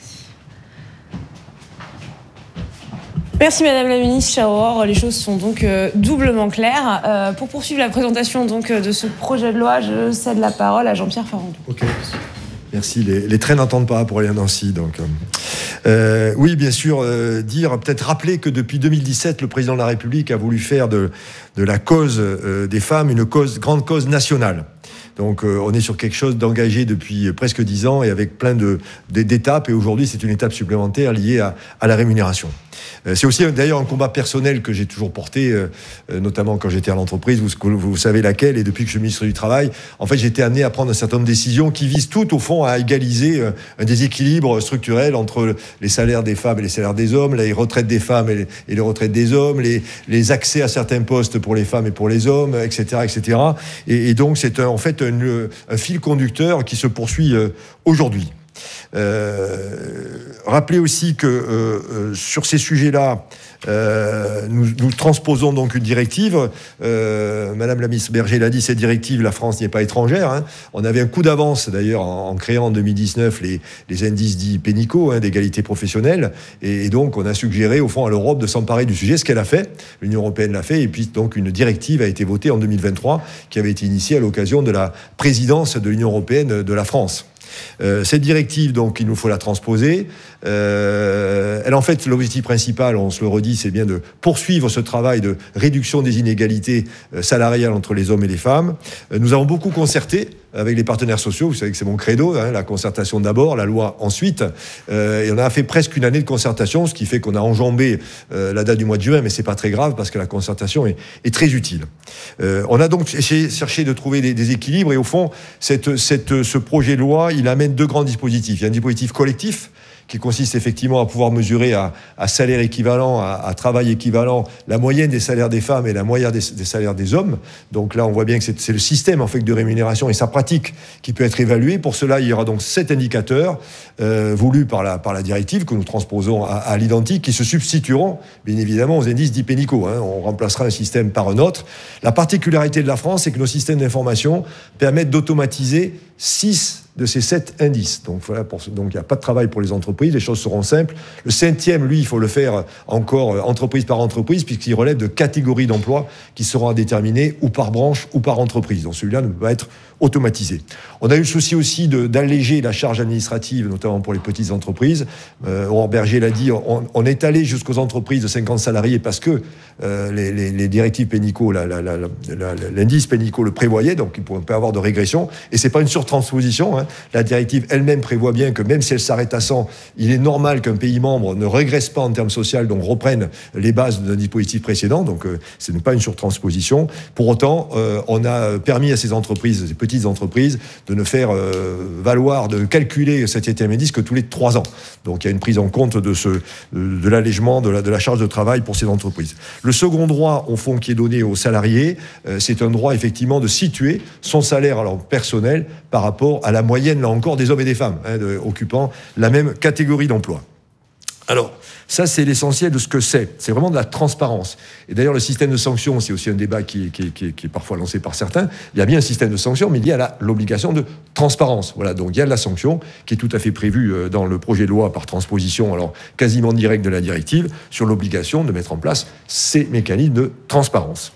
Merci Madame la Ministre, chère Aurore. Les choses sont donc euh, doublement claires. Euh, pour poursuivre la présentation donc, de ce projet de loi, je cède la parole à Jean-Pierre Farandou. Ok, merci. Les, les trains n'entendent pas pour aller à Nancy. Donc, euh, oui, bien sûr, euh, dire, peut-être rappeler que depuis deux mille dix-sept, le président de la République a voulu faire de, de la cause euh, des femmes une cause, grande cause nationale. Donc euh, on est sur quelque chose d'engagé depuis presque dix ans et avec plein de, d'étapes. Et aujourd'hui, c'est une étape supplémentaire liée à, à la rémunération. Euh, c'est aussi d'ailleurs un combat personnel que j'ai toujours porté, euh, notamment quand j'étais à l'entreprise, vous, vous savez laquelle, et depuis que je suis ministre du Travail, en fait, j'ai été amené à prendre un certain nombre de décisions qui visent toutes, au fond, à égaliser euh, un déséquilibre structurel entre les salaires des femmes et les salaires des hommes, les retraites des femmes et les, et les retraites des hommes, les, les accès à certains postes pour les femmes et pour les hommes, et cetera, et cetera. Et, et donc, c'est un, en fait un, un fil conducteur qui se poursuit euh, aujourd'hui. Euh, rappelez aussi que euh, euh, sur ces sujets-là, euh, nous, nous transposons donc une directive. Euh, Madame la ministre Berger l'a dit, cette directive, la France n'y est pas étrangère. Hein. On avait un coup d'avance d'ailleurs en, en créant en deux mille dix-neuf les, les indices dits pénicaux hein, d'égalité professionnelle. Et, et donc on a suggéré au fond à l'Europe de s'emparer du sujet, ce qu'elle a fait. L'Union européenne l'a fait. Et puis donc une directive a été votée en deux mille vingt-trois qui avait été initiée à l'occasion de la présidence de l'Union européenne de la France. Euh, cette directive, donc, il nous faut la transposer. Euh, elle, en fait, l'objectif principal, on se le redit, c'est bien de poursuivre ce travail de réduction des inégalités salariales entre les hommes et les femmes. Euh, nous avons beaucoup concerté avec les partenaires sociaux. Vous savez que c'est mon credo, hein, la concertation d'abord, la loi ensuite. Euh, et on a fait presque une année de concertation, ce qui fait qu'on a enjambé euh, la date du mois de juin, mais c'est pas très grave parce que la concertation est, est très utile. Euh, on a donc cherché de trouver des, des équilibres et au fond, cette, cette, ce projet de loi, il amène deux grands dispositifs. Il y a un dispositif collectif qui consiste effectivement à pouvoir mesurer à, à salaire équivalent, à, à travail équivalent, la moyenne des salaires des femmes et la moyenne des, des salaires des hommes. Donc là, on voit bien que c'est, c'est le système en fait de rémunération et sa pratique qui peut être évalué. Pour cela, il y aura donc sept indicateurs euh, voulus par la, par la directive que nous transposons à, à l'identique, qui se substitueront bien évidemment aux indices dits pénicaux. Hein. On remplacera un système par un autre. La particularité de la France, c'est que nos systèmes d'information permettent d'automatiser six de ces sept indices. Donc voilà, pour, donc il n'y a pas de travail pour les entreprises, les choses seront simples. Le septième, lui, il faut le faire encore entreprise par entreprise, puisqu'il relève de catégories d'emplois qui seront à déterminer ou par branche ou par entreprise. Donc celui-là ne peut pas être automatisé. On a eu le souci aussi de, d'alléger la charge administrative, notamment pour les petites entreprises. Euh, Aurore Berger l'a dit, on, on est allé jusqu'aux entreprises de cinquante salariés parce que euh, les, les, les directives Pénicaud, la, la, la, la, la, l'indice Pénicaud le prévoyait, donc il ne pourrait pas avoir de régression. Et c'est pas une surtransposition. Hein. La directive elle-même prévoit bien que même si elle s'arrête à cent, il est normal qu'un pays membre ne régresse pas en termes sociaux, donc reprenne les bases d'un dispositif précédent. Donc euh, ce n'est pas une surtransposition. Pour autant, euh, on a permis à ces entreprises, ces petites entreprises, de ne faire euh, valoir, de calculer cet septième indice que tous les trois ans. Donc il y a une prise en compte de, ce, de l'allègement de la, de la charge de travail pour ces entreprises. Le second droit, au fond, qui est donné aux salariés, euh, c'est un droit effectivement de situer son salaire alors, personnel par rapport à la moyenne, là encore, des hommes et des femmes hein, de, occupant la même catégorie d'emploi. Alors, ça, c'est l'essentiel de ce que c'est. C'est vraiment de la transparence. Et d'ailleurs, le système de sanctions, c'est aussi un débat qui est, qui est, qui est, qui est parfois lancé par certains. Il y a bien un système de sanctions, mais il y a la, l'obligation de transparence. Voilà, donc il y a de la sanction qui est tout à fait prévue dans le projet de loi par transposition, alors quasiment directe de la directive, sur l'obligation de mettre en place ces mécanismes de transparence.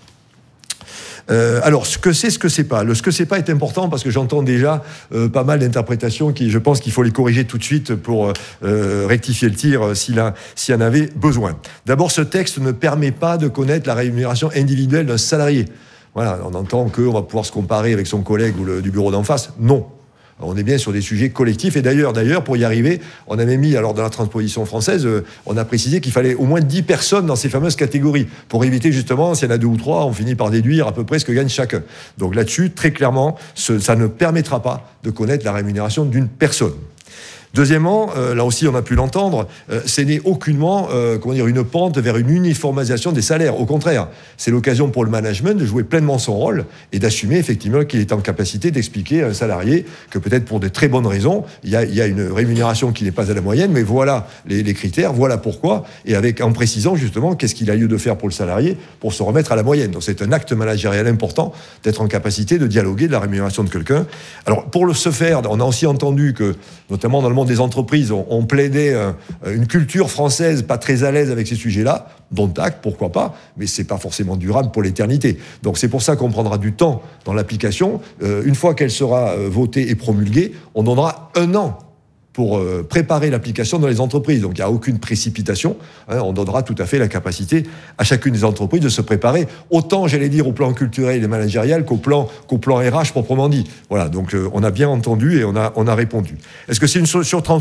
Euh, alors, ce que c'est, ce que c'est pas. Le ce que c'est pas est important parce que j'entends déjà euh, pas mal d'interprétations qui, je pense qu'il faut les corriger tout de suite pour euh, rectifier le tir euh, s'il, a, s'il y en avait besoin. D'abord, ce texte ne permet pas de connaître la rémunération individuelle d'un salarié. Voilà, on entend qu'on va pouvoir se comparer avec son collègue ou le, du bureau d'en face. Non. On est bien sur des sujets collectifs. Et d'ailleurs, d'ailleurs, pour y arriver, on avait mis, alors dans la transposition française, euh, on a précisé qu'il fallait au moins dix personnes dans ces fameuses catégories pour éviter justement, s'il y en a deux ou trois, on finit par déduire à peu près ce que gagne chacun. Donc là-dessus, très clairement, ce, ça ne permettra pas de connaître la rémunération d'une personne. Deuxièmement, euh, là aussi on a pu l'entendre, euh, ce n'est aucunement euh, comment dire, une pente vers une uniformisation des salaires. Au contraire, c'est l'occasion pour le management de jouer pleinement son rôle et d'assumer effectivement qu'il est en capacité d'expliquer à un salarié que peut-être pour de très bonnes raisons, il y a, il y a une rémunération qui n'est pas à la moyenne, mais voilà les, les critères, voilà pourquoi, et avec, en précisant justement qu'est-ce qu'il a lieu de faire pour le salarié pour se remettre à la moyenne. Donc c'est un acte managérial important d'être en capacité de dialoguer de la rémunération de quelqu'un. Alors pour le se faire, on a aussi entendu que, notamment dans le monde des entreprises, on, on plaidait euh, une culture française pas très à l'aise avec ces sujets-là, dont acte, pourquoi pas, mais c'est pas forcément durable pour l'éternité. Donc c'est pour ça qu'on prendra du temps dans l'application. Euh, une fois qu'elle sera euh, votée et promulguée, on donnera un an pour euh, préparer l'application dans les entreprises. Donc il n'y a aucune précipitation. Hein, on donnera tout à fait la capacité à chacune des entreprises de se préparer, autant, j'allais dire, au plan culturel et managérial qu'au plan, qu'au plan R H proprement dit. Voilà, donc euh, on a bien entendu et on a, on a répondu. Est-ce que c'est une surtransposition ?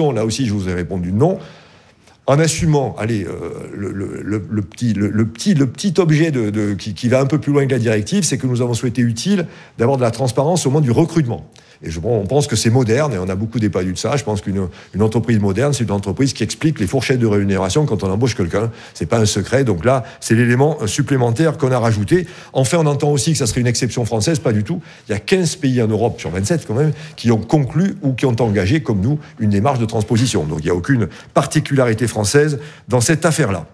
Là aussi, je vous ai répondu non. En assumant, allez, euh, le, le, le, le, petit, le, le, petit, le petit objet de, de, qui, qui va un peu plus loin que la directive, c'est que nous avons souhaité utile d'avoir de la transparence au moment du recrutement. Et je, on pense que c'est moderne, et on a beaucoup débattu de ça. Je pense qu'une une entreprise moderne, c'est une entreprise qui explique les fourchettes de rémunération quand on embauche quelqu'un. C'est pas un secret. Donc là, c'est l'élément supplémentaire qu'on a rajouté. Enfin, on entend aussi que ça serait une exception française. Pas du tout. Il y a quinze pays en Europe, sur vingt-sept quand même, qui ont conclu ou qui ont engagé, comme nous, une démarche de transposition. Donc il n'y a aucune particularité française dans cette affaire-là.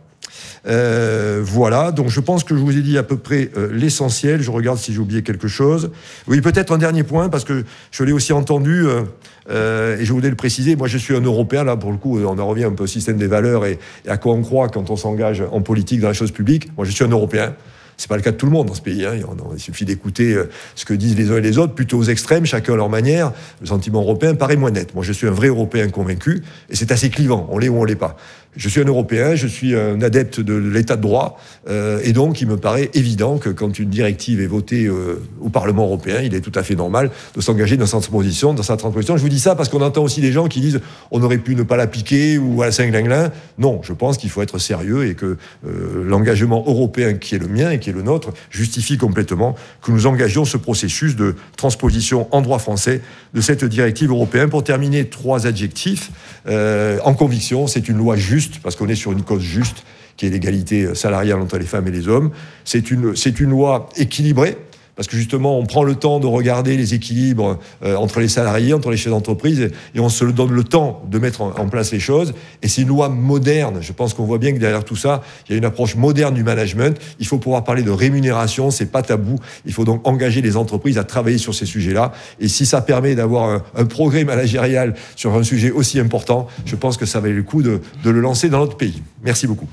Euh, voilà, donc je pense que je vous ai dit à peu près euh, l'essentiel. Je regarde si j'ai oublié quelque chose. Oui, peut-être un dernier point, parce que je l'ai aussi entendu, euh, euh, et je voulais le préciser, moi je suis un Européen, là pour le coup, on en revient un peu au système des valeurs et, et à quoi on croit quand on s'engage en politique dans la chose publique. Moi je suis un Européen. C'est pas le cas de tout le monde dans ce pays. Hein. Il suffit d'écouter ce que disent les uns et les autres, plutôt aux extrêmes, chacun à leur manière. Le sentiment européen paraît moins net. Moi, je suis un vrai Européen convaincu, et c'est assez clivant. On l'est ou on l'est pas. Je suis un Européen, je suis un adepte de l'état de droit, euh, et donc il me paraît évident que quand une directive est votée euh, au Parlement européen, il est tout à fait normal de s'engager dans sa transposition. Dans sa transposition. Je vous dis ça parce qu'on entend aussi des gens qui disent on aurait pu ne pas l'appliquer ou à la cinq-linglin. Non, je pense qu'il faut être sérieux et que euh, l'engagement européen qui est le mien et qui est le nôtre justifie complètement que nous engagions ce processus de transposition en droit français de cette directive européenne. Pour terminer, trois adjectifs. Euh, en conviction, c'est une loi juste, parce qu'on est sur une cause juste, qui est l'égalité salariale entre les femmes et les hommes. C'est une, c'est une loi équilibrée, parce que justement, on prend le temps de regarder les équilibres euh, entre les salariés, entre les chefs d'entreprise, et, et on se donne le temps de mettre en, en place les choses. Et c'est une loi moderne. Je pense qu'on voit bien que derrière tout ça, il y a une approche moderne du management. Il faut pouvoir parler de rémunération, c'est pas tabou. Il faut donc engager les entreprises à travailler sur ces sujets-là. Et si ça permet d'avoir un, un progrès managérial sur un sujet aussi important, je pense que ça valait le coup de, de le lancer dans notre pays. Merci beaucoup.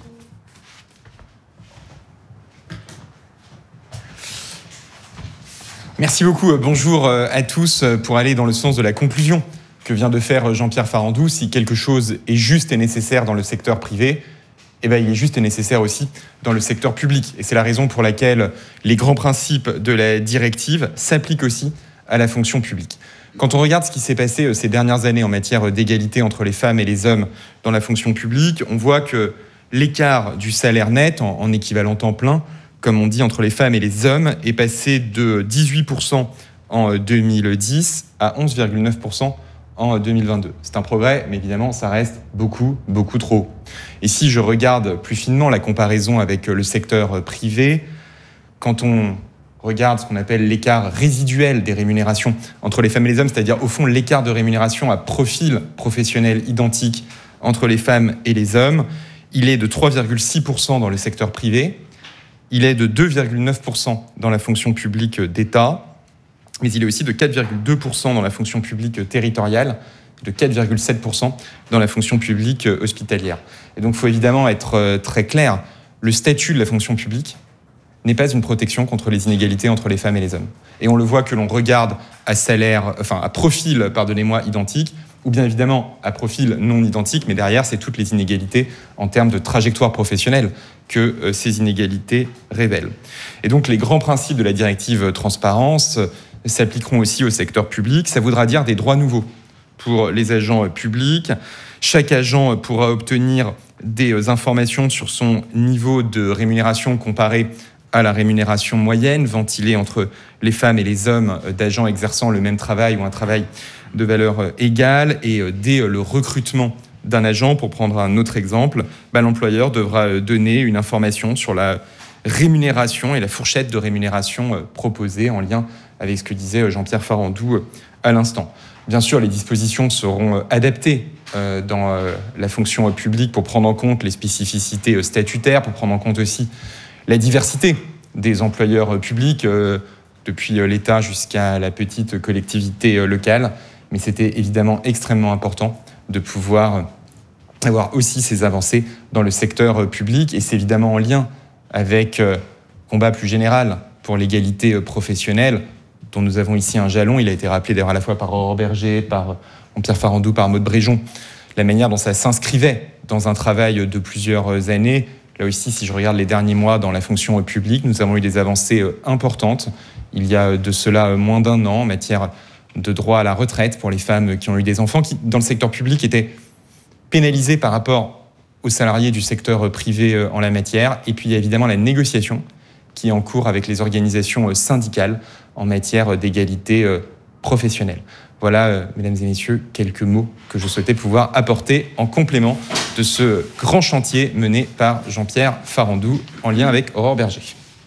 Merci beaucoup. Bonjour à tous. Pour aller dans le sens de la conclusion que vient de faire Jean-Pierre Farandou, si quelque chose est juste et nécessaire dans le secteur privé, eh bien, il est juste et nécessaire aussi dans le secteur public. Et c'est la raison pour laquelle les grands principes de la directive s'appliquent aussi à la fonction publique. Quand on regarde ce qui s'est passé ces dernières années en matière d'égalité entre les femmes et les hommes dans la fonction publique, on voit que l'écart du salaire net en, en équivalent temps plein, comme on dit, entre les femmes et les hommes, est passé de dix-huit pour cent en deux mille dix à onze virgule neuf pour cent en deux mille vingt-deux. C'est un progrès, mais évidemment, ça reste beaucoup, beaucoup trop. Et si je regarde plus finement la comparaison avec le secteur privé, quand on regarde ce qu'on appelle l'écart résiduel des rémunérations entre les femmes et les hommes, c'est-à-dire au fond l'écart de rémunération à profil professionnel identique entre les femmes et les hommes, il est de trois virgule six pour cent dans le secteur privé, il est de deux virgule neuf pour cent dans la fonction publique d'État, mais il est aussi de quatre virgule deux pour cent dans la fonction publique territoriale, de quatre virgule sept pour cent dans la fonction publique hospitalière. Et donc il faut évidemment être très clair, le statut de la fonction publique n'est pas une protection contre les inégalités entre les femmes et les hommes. Et on le voit que l'on regarde à salaire, enfin à profil, pardonnez-moi, identique, ou bien évidemment à profil non identique, mais derrière, c'est toutes les inégalités en termes de trajectoire professionnelle que euh, ces inégalités révèlent. Et donc les grands principes de la directive transparence euh, s'appliqueront aussi au secteur public. Ça voudra dire des droits nouveaux pour les agents euh, publics. Chaque agent euh, pourra obtenir des euh, informations sur son niveau de rémunération comparé à la rémunération moyenne, ventilée entre les femmes et les hommes d'agents exerçant le même travail ou un travail de valeur égale. Et dès le recrutement d'un agent, pour prendre un autre exemple, bah, l'employeur devra donner une information sur la rémunération et la fourchette de rémunération proposée en lien avec ce que disait Jean-Pierre Farandou à l'instant. Bien sûr, les dispositions seront adaptées dans la fonction publique pour prendre en compte les spécificités statutaires, pour prendre en compte aussi la diversité des employeurs publics, euh, depuis l'État jusqu'à la petite collectivité locale. Mais c'était évidemment extrêmement important de pouvoir avoir aussi ces avancées dans le secteur public. Et c'est évidemment en lien avec euh, combat plus général pour l'égalité professionnelle, dont nous avons ici un jalon. Il a été rappelé d'ailleurs à la fois par Aurore Berger, par Jean-Pierre Farandou, par Maude Bréjon, la manière dont ça s'inscrivait dans un travail de plusieurs années. Là aussi, si je regarde les derniers mois dans la fonction publique, nous avons eu des avancées importantes. Il y a de cela moins d'un an en matière de droit à la retraite pour les femmes qui ont eu des enfants, qui, dans le secteur public, étaient pénalisées par rapport aux salariés du secteur privé en la matière. Et puis, il y a évidemment la négociation qui est en cours avec les organisations syndicales en matière d'égalité professionnelle. Voilà, euh, mesdames et messieurs, quelques mots que je souhaitais pouvoir apporter en complément de ce grand chantier mené par Jean-Pierre Farandou en lien avec Aurore Berger.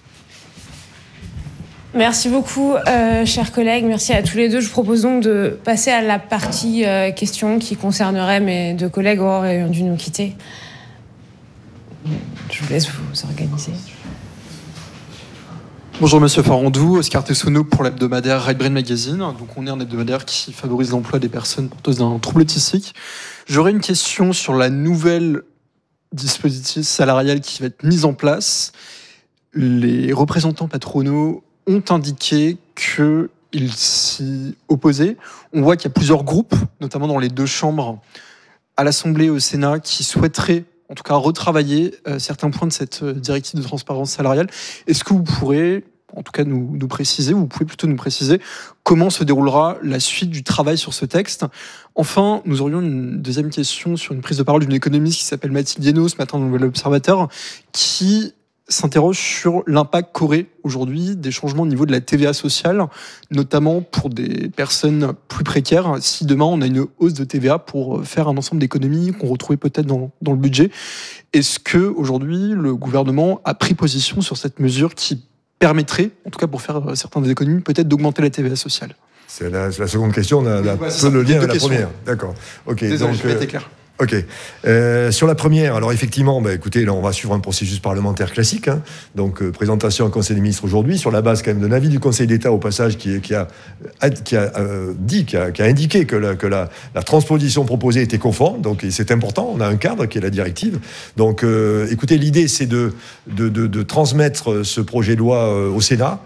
Merci beaucoup, euh, chers collègues. Merci à tous les deux. Je vous propose donc de passer à la partie euh, questions qui concernerait mes deux collègues. Aurore ayant dû nous quitter. Je vous laisse vous organiser. Bonjour Monsieur Farandou, Oscar Tessonneau pour l'hebdomadaire Right Brain Magazine. Donc on est un hebdomadaire qui favorise l'emploi des personnes porteuses d'un trouble autistique. J'aurais une question sur la nouvelle dispositif salarial qui va être mise en place. Les représentants patronaux ont indiqué qu'ils s'y opposaient. On voit qu'il y a plusieurs groupes, notamment dans les deux chambres, à l'Assemblée et au Sénat, qui souhaiteraient en tout cas retravailler euh, certains points de cette euh, directive de transparence salariale. Est-ce que vous pourrez, en tout cas, nous, nous préciser, ou vous pouvez plutôt nous préciser, comment se déroulera la suite du travail sur ce texte ? Enfin, nous aurions une deuxième question sur une prise de parole d'une économiste qui s'appelle Mathilde Hénaud, ce matin dans le Nouvel Observateur, qui s'interroge sur l'impact qu'aurait aujourd'hui des changements au niveau de la T V A sociale, notamment pour des personnes plus précaires. Si demain on a une hausse de T V A pour faire un ensemble d'économies qu'on retrouvait peut-être dans, dans le budget, est-ce que aujourd'hui le gouvernement a pris position sur cette mesure qui permettrait, en tout cas pour faire certaines économies, peut-être d'augmenter la T V A sociale ? C'est la, la seconde question, on a, a ouais, peu le lien avec la questions. première. D'accord. Ok. Désolé, donc, je n'ai pas été clair. Ok. Euh, sur la première, alors effectivement, bah, écoutez, là, on va suivre un processus parlementaire classique. Hein. Donc, euh, présentation au Conseil des ministres aujourd'hui, sur la base quand même d'un avis du Conseil d'État au passage qui, qui a, qui a euh, dit, qui a, qui a indiqué que, la, que la, la transposition proposée était conforme. Donc, c'est important. On a un cadre qui est la directive. Donc, euh, écoutez, l'idée, c'est de, de, de, de transmettre ce projet de loi euh, au Sénat.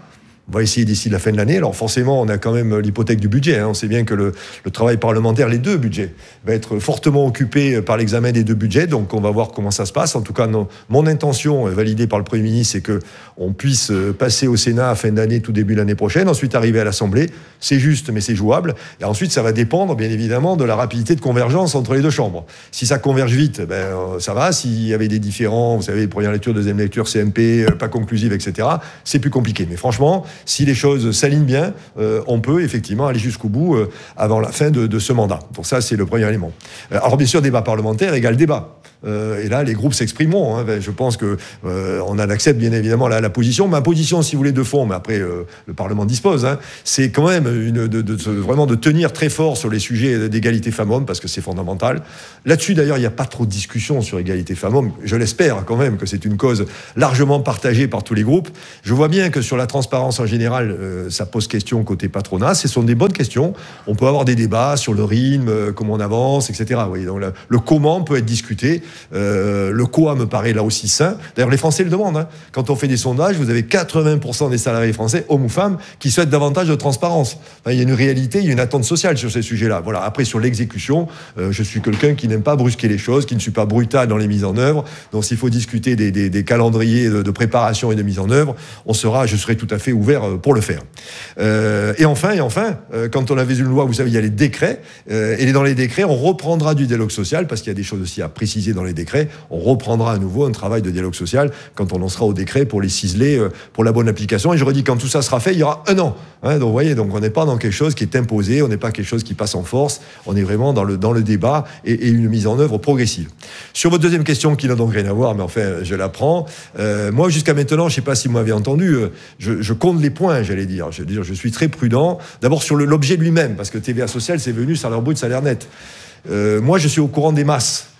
On va essayer d'ici la fin de l'année. Alors forcément, on a quand même l'hypothèque du budget. Hein. On sait bien que le, le travail parlementaire, les deux budgets, va être fortement occupé par l'examen des deux budgets. Donc on va voir comment ça se passe. En tout cas, non, mon intention, validée par le Premier ministre, c'est qu'on puisse passer au Sénat à fin d'année, tout début de l'année prochaine. Ensuite, arriver à l'Assemblée. C'est juste, mais c'est jouable. Et ensuite, ça va dépendre, bien évidemment, de la rapidité de convergence entre les deux chambres. Si ça converge vite, ben, ça va. S'il y avait des différends, vous savez, première lecture, deuxième lecture, C M P, pas conclusive, et cetera, c'est plus compliqué. Mais franchement, si les choses s'alignent bien, euh, on peut effectivement aller jusqu'au bout euh, avant la fin de, de ce mandat. Donc ça, c'est le premier élément. Alors bien sûr, débat parlementaire égale débat. Euh, et là, les groupes s'exprimeront. Hein. Je pense que euh, on en accepte bien évidemment la, la position. Ma position, si vous voulez, de fond, mais après euh, le Parlement dispose. Hein, c'est quand même une, de, de, de, vraiment de tenir très fort sur les sujets d'égalité femmes-hommes parce que c'est fondamental. Là-dessus, d'ailleurs, il n'y a pas trop de discussion sur égalité femmes-hommes. Je l'espère quand même que c'est une cause largement partagée par tous les groupes. Je vois bien que sur la transparence en général, euh, ça pose question côté patronat. Ce sont des bonnes questions. On peut avoir des débats sur le rythme, euh, comment on avance, et cetera. Vous voyez, donc le, le comment peut être discuté. Euh, le quoi me paraît là aussi sain. D'ailleurs, les Français le demandent. Hein. Quand on fait des sondages, vous avez quatre-vingts pour cent des salariés français, hommes ou femmes, qui souhaitent davantage de transparence. Enfin, il y a une réalité, il y a une attente sociale sur ces sujets-là. Voilà. Après, sur l'exécution, euh, je suis quelqu'un qui n'aime pas brusquer les choses, qui ne suis pas brutal dans les mises en œuvre. Donc, s'il faut discuter des, des, des calendriers de, de préparation et de mise en œuvre, on sera, je serai tout à fait ouvert pour le faire. Euh, et enfin, et enfin, euh, quand on avait une loi, vous savez, il y a les décrets, euh, et dans les décrets, on reprendra du dialogue social, parce qu'il y a des choses aussi à préciser dans les décrets. On reprendra à nouveau un travail de dialogue social quand on lancera au décret pour les ciseler euh, pour la bonne application. Et je redis, quand tout ça sera fait, il y aura un an. Hein, donc, vous voyez, donc on n'est pas dans quelque chose qui est imposé, on n'est pas quelque chose qui passe en force, on est vraiment dans le, dans le débat et, et une mise en œuvre progressive. Sur votre deuxième question, qui n'a donc rien à voir, mais enfin, je la prends. Euh, moi, jusqu'à maintenant, je ne sais pas si vous m'avez entendu, euh, je, je compte les points, j'allais dire. Je veux dire, je suis très prudent. D'abord sur le, l'objet lui-même, parce que T V A social, c'est venu salaire brut, salaire net. Euh, moi, je suis au courant des masses.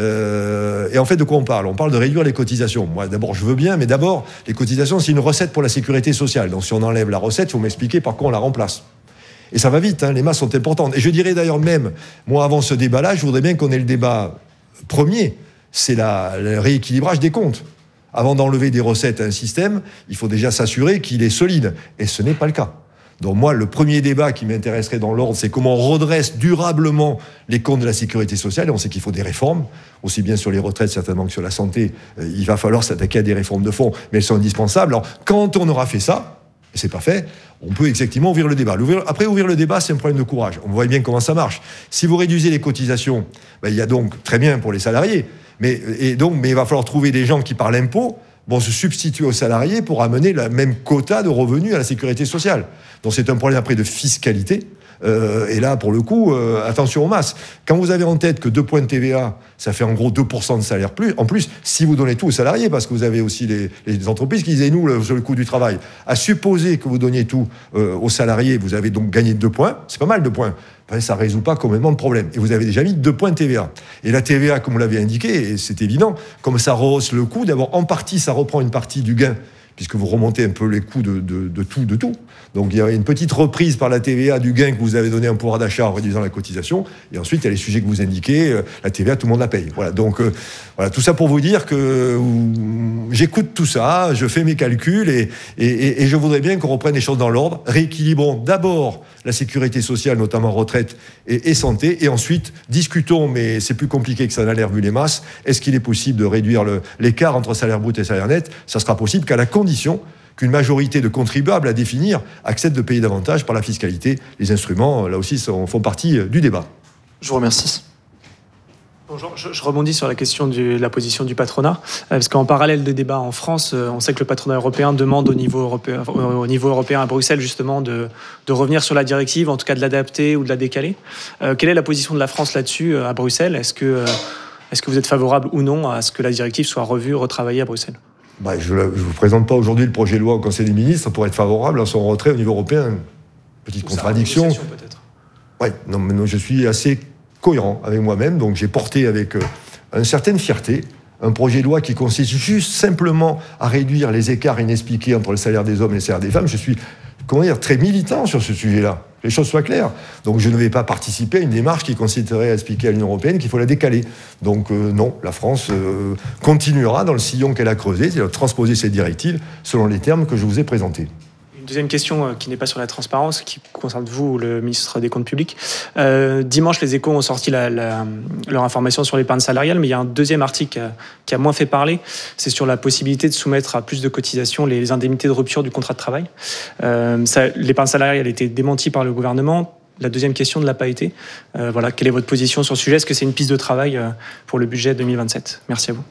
Euh, et en fait, de quoi on parle ? On parle de réduire les cotisations. Moi, d'abord, je veux bien, mais d'abord, les cotisations, c'est une recette pour la sécurité sociale. Donc, si on enlève la recette, il faut m'expliquer par quoi on la remplace. Et ça va vite, hein, les masses sont importantes. Et je dirais d'ailleurs même, moi, avant ce débat-là, je voudrais bien qu'on ait le débat premier, c'est la, le rééquilibrage des comptes. Avant d'enlever des recettes à un système, il faut déjà s'assurer qu'il est solide. Et ce n'est pas le cas. Donc moi, le premier débat qui m'intéresserait dans l'ordre, c'est comment on redresse durablement les comptes de la sécurité sociale. Et on sait qu'il faut des réformes, aussi bien sur les retraites certainement que sur la santé. Euh, il va falloir s'attaquer à des réformes de fond, mais elles sont indispensables. Alors, quand on aura fait ça, et c'est pas fait, on peut effectivement ouvrir le débat. L'ouvrir, après, ouvrir le débat, c'est un problème de courage. On voit bien comment ça marche. Si vous réduisez les cotisations, ben, il y a donc, très bien pour les salariés, mais, et donc, mais il va falloir trouver des gens qui, par l'impôt, vont se substituer aux salariés pour amener le même quota de revenus à la sécurité sociale. Donc c'est un problème après de fiscalité. Euh, et là, pour le coup, euh, attention aux masses. Quand vous avez en tête que deux points de T V A, ça fait en gros deux pour cent de salaire plus, en plus, si vous donnez tout aux salariés, parce que vous avez aussi les, les entreprises qui disaient, nous, le, sur le coût du travail, à supposer que vous donniez tout euh, aux salariés, vous avez donc gagné deux points, c'est pas mal deux points. Enfin, ça ne résout pas complètement de problème. Et vous avez déjà mis deux points de T V A. Et la T V A, comme vous l'avez indiqué, et c'est évident, comme ça rehausse le coût, d'abord, en partie, ça reprend une partie du gain, puisque vous remontez un peu les coûts de, de, de tout, de tout. Donc il y a une petite reprise par la T V A du gain que vous avez donné en pouvoir d'achat en réduisant la cotisation. Et ensuite, il y a les sujets que vous indiquez. La T V A, tout le monde la paye. Voilà. Donc euh, voilà, tout ça pour vous dire que euh, j'écoute tout ça, je fais mes calculs et, et, et, et je voudrais bien qu'on reprenne les choses dans l'ordre. Rééquilibrons d'abord la sécurité sociale, notamment retraite et, et santé, et ensuite discutons, mais c'est plus compliqué que ça n'a l'air vu les masses, est-ce qu'il est possible de réduire le, l'écart entre salaire brut et salaire net ? Ça sera possible qu'à la condition qu'une majorité de contribuables à définir acceptent de payer davantage par la fiscalité. Les instruments, là aussi, sont, font partie du débat. Je vous remercie. Bonjour, je, je rebondis sur la question du, de la position du patronat, parce qu'en parallèle des débats en France, on sait que le patronat européen demande au niveau européen, au niveau européen à Bruxelles justement de, de revenir sur la directive, en tout cas de l'adapter ou de la décaler. Euh, quelle est la position de la France là-dessus à Bruxelles ? Est-ce que, euh, est-ce que vous êtes favorable ou non à ce que la directive soit revue, retravaillée à Bruxelles ? Bah, je ne vous présente pas aujourd'hui le projet de loi au Conseil des ministres pour être favorable à son retrait au niveau européen. Petite ou contradiction. Peut-être. Oui, non, mais non, je suis assez cohérent avec moi-même, donc j'ai porté avec euh, une certaine fierté un projet de loi qui consiste juste simplement à réduire les écarts inexpliqués entre le salaire des hommes et le salaire des femmes. Je suis, comment dire, très militant sur ce sujet-là. Que les choses soient claires. Donc je ne vais pas participer à une démarche qui consisterait à expliquer à l'Union européenne qu'il faut la décaler. Donc euh, non, la France euh, continuera dans le sillon qu'elle a creusé, c'est-à-dire transposer cette directive selon les termes que je vous ai présentés. Une deuxième question qui n'est pas sur la transparence, qui concerne vous, le ministre des Comptes publics. Euh, dimanche, les Échos ont sorti la, la, leur information sur l'épargne salariale, mais il y a un deuxième article qui a, qui a moins fait parler. C'est sur la possibilité de soumettre à plus de cotisations les, les indemnités de rupture du contrat de travail. Euh, ça, l'épargne salariale a été démentie par le gouvernement. La deuxième question ne l'a pas été. Euh, voilà, quelle est votre position sur ce sujet? Est-ce que c'est une piste de travail pour le budget deux mille vingt-sept? Merci à vous.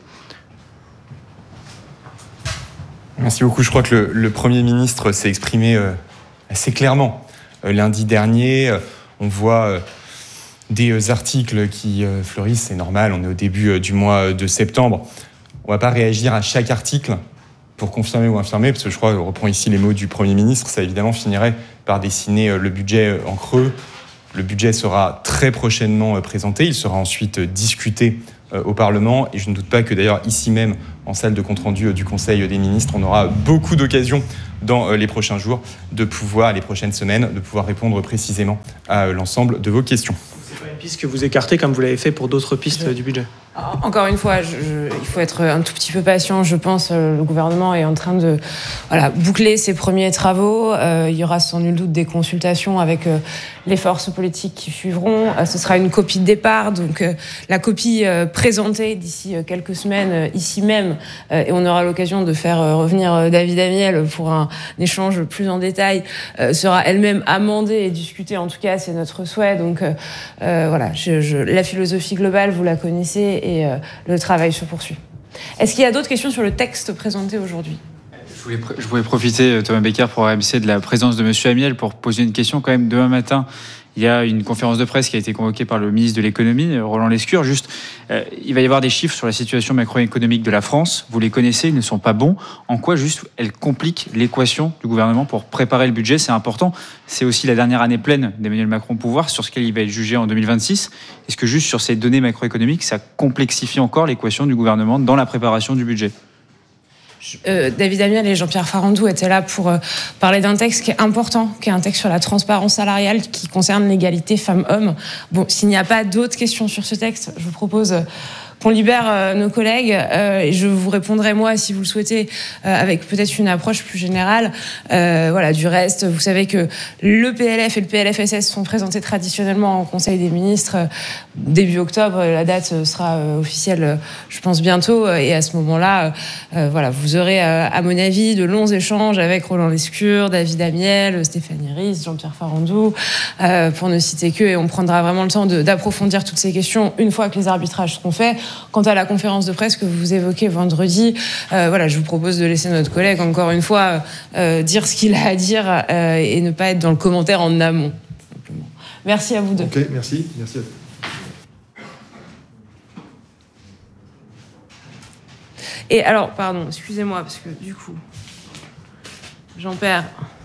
Merci beaucoup. Je crois que le, le Premier ministre s'est exprimé euh, assez clairement. Euh, lundi dernier, euh, on voit euh, des euh, articles qui euh, fleurissent, c'est normal, on est au début euh, du mois de septembre. On ne va pas réagir à chaque article pour confirmer ou infirmer, parce que je crois, je reprends ici les mots du Premier ministre, ça évidemment finirait par dessiner euh, le budget euh, en creux. Le budget sera très prochainement euh, présenté, il sera ensuite euh, discuté au Parlement, et je ne doute pas que d'ailleurs ici même en salle de compte-rendu du Conseil des ministres, on aura beaucoup d'occasions dans les prochains jours de pouvoir, les prochaines semaines, de pouvoir répondre précisément à l'ensemble de vos questions. C'est pas une piste que vous écartez comme vous l'avez fait pour d'autres pistes du budget? Encore une fois, je, je, il faut être un tout petit peu patient. Je pense que le gouvernement est en train de voilà, boucler ses premiers travaux. Euh, il y aura sans nul doute des consultations avec euh, les forces politiques qui suivront. Euh, ce sera une copie de départ, donc euh, la copie euh, présentée d'ici euh, quelques semaines euh, ici même. Euh, et on aura l'occasion de faire euh, revenir euh, David Amiel pour un, un échange plus en détail. Euh, sera elle-même amendée et discutée. En tout cas, c'est notre souhait. Donc euh, euh, voilà, je, je, la philosophie globale, vous la connaissez. Et euh, le travail se poursuit. Est-ce qu'il y a d'autres questions sur le texte présenté aujourd'hui? Je voulais, je voulais profiter, Thomas Becker, pour R M C, de la présence de M. Amiel pour poser une question quand même. Demain matin, il y a une conférence de presse qui a été convoquée par le ministre de l'économie, Roland Lescure. Juste, euh, il va y avoir des chiffres sur la situation macroéconomique de la France. Vous les connaissez, ils ne sont pas bons. En quoi, juste, elle complique l'équation du gouvernement pour préparer le budget? C'est important. C'est aussi la dernière année pleine d'Emmanuel Macron au pouvoir, sur ce qu'il va être jugé en deux mille vingt-six. Est-ce que juste sur ces données macroéconomiques, ça complexifie encore l'équation du gouvernement dans la préparation du budget? Euh, David Amiel et Jean-Pierre Farandou étaient là pour euh, parler d'un texte qui est important, qui est un texte sur la transparence salariale qui concerne l'égalité femmes-hommes. Bon, s'il n'y a pas d'autres questions sur ce texte, je vous propose euh, qu'on libère euh, nos collègues euh, et je vous répondrai moi, si vous le souhaitez, euh, avec peut-être une approche plus générale. Euh, voilà, du reste, vous savez que le P L F et le P L F S S sont présentés traditionnellement au Conseil des ministres euh, début octobre. La date sera euh, officielle, euh, je pense, bientôt. Et à ce moment-là, euh, voilà, vous aurez, euh, à mon avis, de longs échanges avec Roland Lescure, David Amiel, Stéphanie Ries, Jean-Pierre Farandou, euh, pour ne citer qu'eux. Et on prendra vraiment le temps de, d'approfondir toutes ces questions une fois que les arbitrages seront faits. Quant à la conférence de presse que vous évoquez vendredi, euh, voilà, je vous propose de laisser notre collègue, encore une fois, euh, dire ce qu'il a à dire euh, et ne pas être dans le commentaire en amont. Simplement. Merci à vous deux. Ok, merci. Merci à vous. Et alors, pardon, excusez-moi, parce que du coup, j'en perds...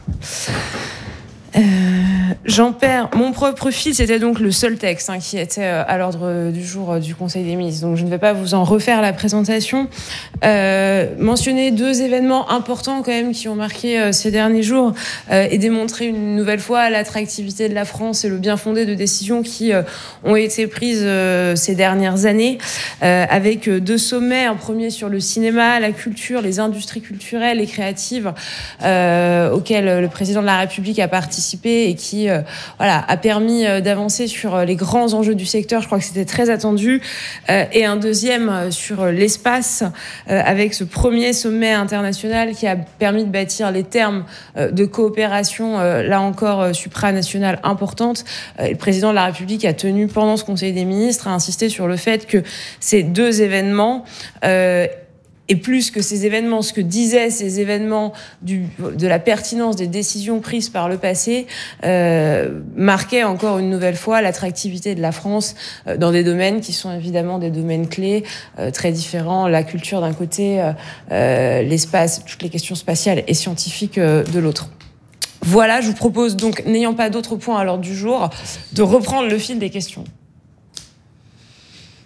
Euh, j'en perds mon propre fil. C'était donc le seul texte hein, qui était euh, à l'ordre du jour euh, du Conseil des ministres. Donc je ne vais pas vous en refaire la présentation. Euh, mentionner deux événements importants quand même qui ont marqué euh, ces derniers jours euh, et démontrer une nouvelle fois l'attractivité de la France et le bien fondé de décisions qui euh, ont été prises euh, ces dernières années euh, avec deux sommets. Un premier sur le cinéma, la culture, les industries culturelles et créatives euh, auxquels le président de la République a participé et qui euh, voilà, a permis euh, d'avancer sur euh, les grands enjeux du secteur. Je crois que c'était très attendu. Euh, et un deuxième euh, sur euh, l'espace, euh, avec ce premier sommet international qui a permis de bâtir les termes euh, de coopération, euh, là encore, euh, supranationale importante. Euh, le président de la République a tenu, pendant ce Conseil des ministres, à insister sur le fait que ces deux événements... Euh, Et plus que ces événements, ce que disaient ces événements du, de la pertinence des décisions prises par le passé, euh, marquaient encore une nouvelle fois l'attractivité de la France euh, dans des domaines qui sont évidemment des domaines clés, euh, très différents. La culture d'un côté, euh, euh, l'espace, toutes les questions spatiales et scientifiques euh, de l'autre. Voilà, je vous propose donc, n'ayant pas d'autres points à l'ordre du jour, de reprendre le fil des questions.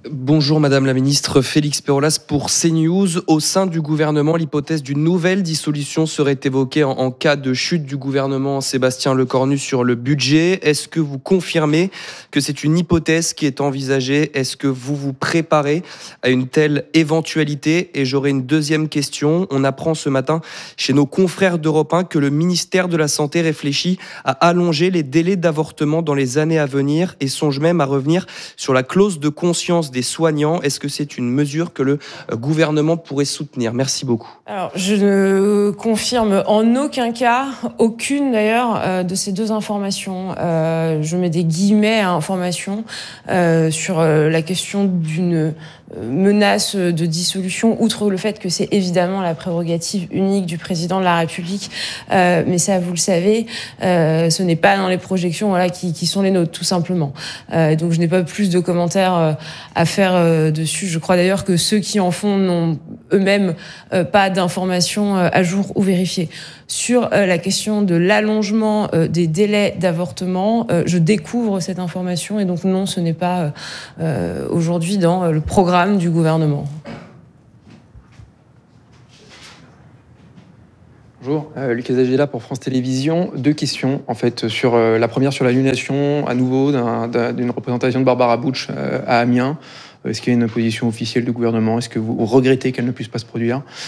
Bonjour Madame la Ministre, Félix Pérolas pour CNews. Au sein du gouvernement, l'hypothèse d'une nouvelle dissolution serait évoquée en, en cas de chute du gouvernement Sébastien Lecornu sur le budget. Est-ce que vous confirmez que c'est une hypothèse qui est envisagée? Est-ce que vous vous préparez à une telle éventualité? Et j'aurai une deuxième question. On apprend ce matin chez nos confrères d'Europe un que le ministère de la Santé réfléchit à allonger les délais d'avortement dans les années à venir et songe même à revenir sur la clause de conscience des soignants. Est-ce que c'est une mesure que le gouvernement pourrait soutenir? Merci beaucoup. Alors, je ne confirme en aucun cas, aucune d'ailleurs, euh, de ces deux informations. Euh, je mets des guillemets à information euh, sur euh, la question d'une menace de dissolution, outre le fait que c'est évidemment la prérogative unique du président de la République, euh, mais ça, vous le savez, euh, ce n'est pas dans les projections voilà, qui, qui sont les nôtres, tout simplement. Euh, donc je n'ai pas plus de commentaires euh, à faire euh, dessus. Je crois d'ailleurs que ceux qui en font n'ont eux-mêmes euh, pas d'informations euh, à jour ou vérifiées. Sur euh, la question de l'allongement euh, des délais d'avortement, euh, je découvre cette information et donc non, ce n'est pas euh, aujourd'hui dans euh, le programme du gouvernement. Bonjour, euh, Lucas Agela pour France Télévisions. Deux questions, en fait, sur euh, la première sur l'annulation à nouveau d'un, d'un, d'une représentation de Barbara Butch euh, à Amiens. Est-ce qu'il y a une position officielle du gouvernement? Est-ce que vous regrettez qu'elle ne puisse pas se produire?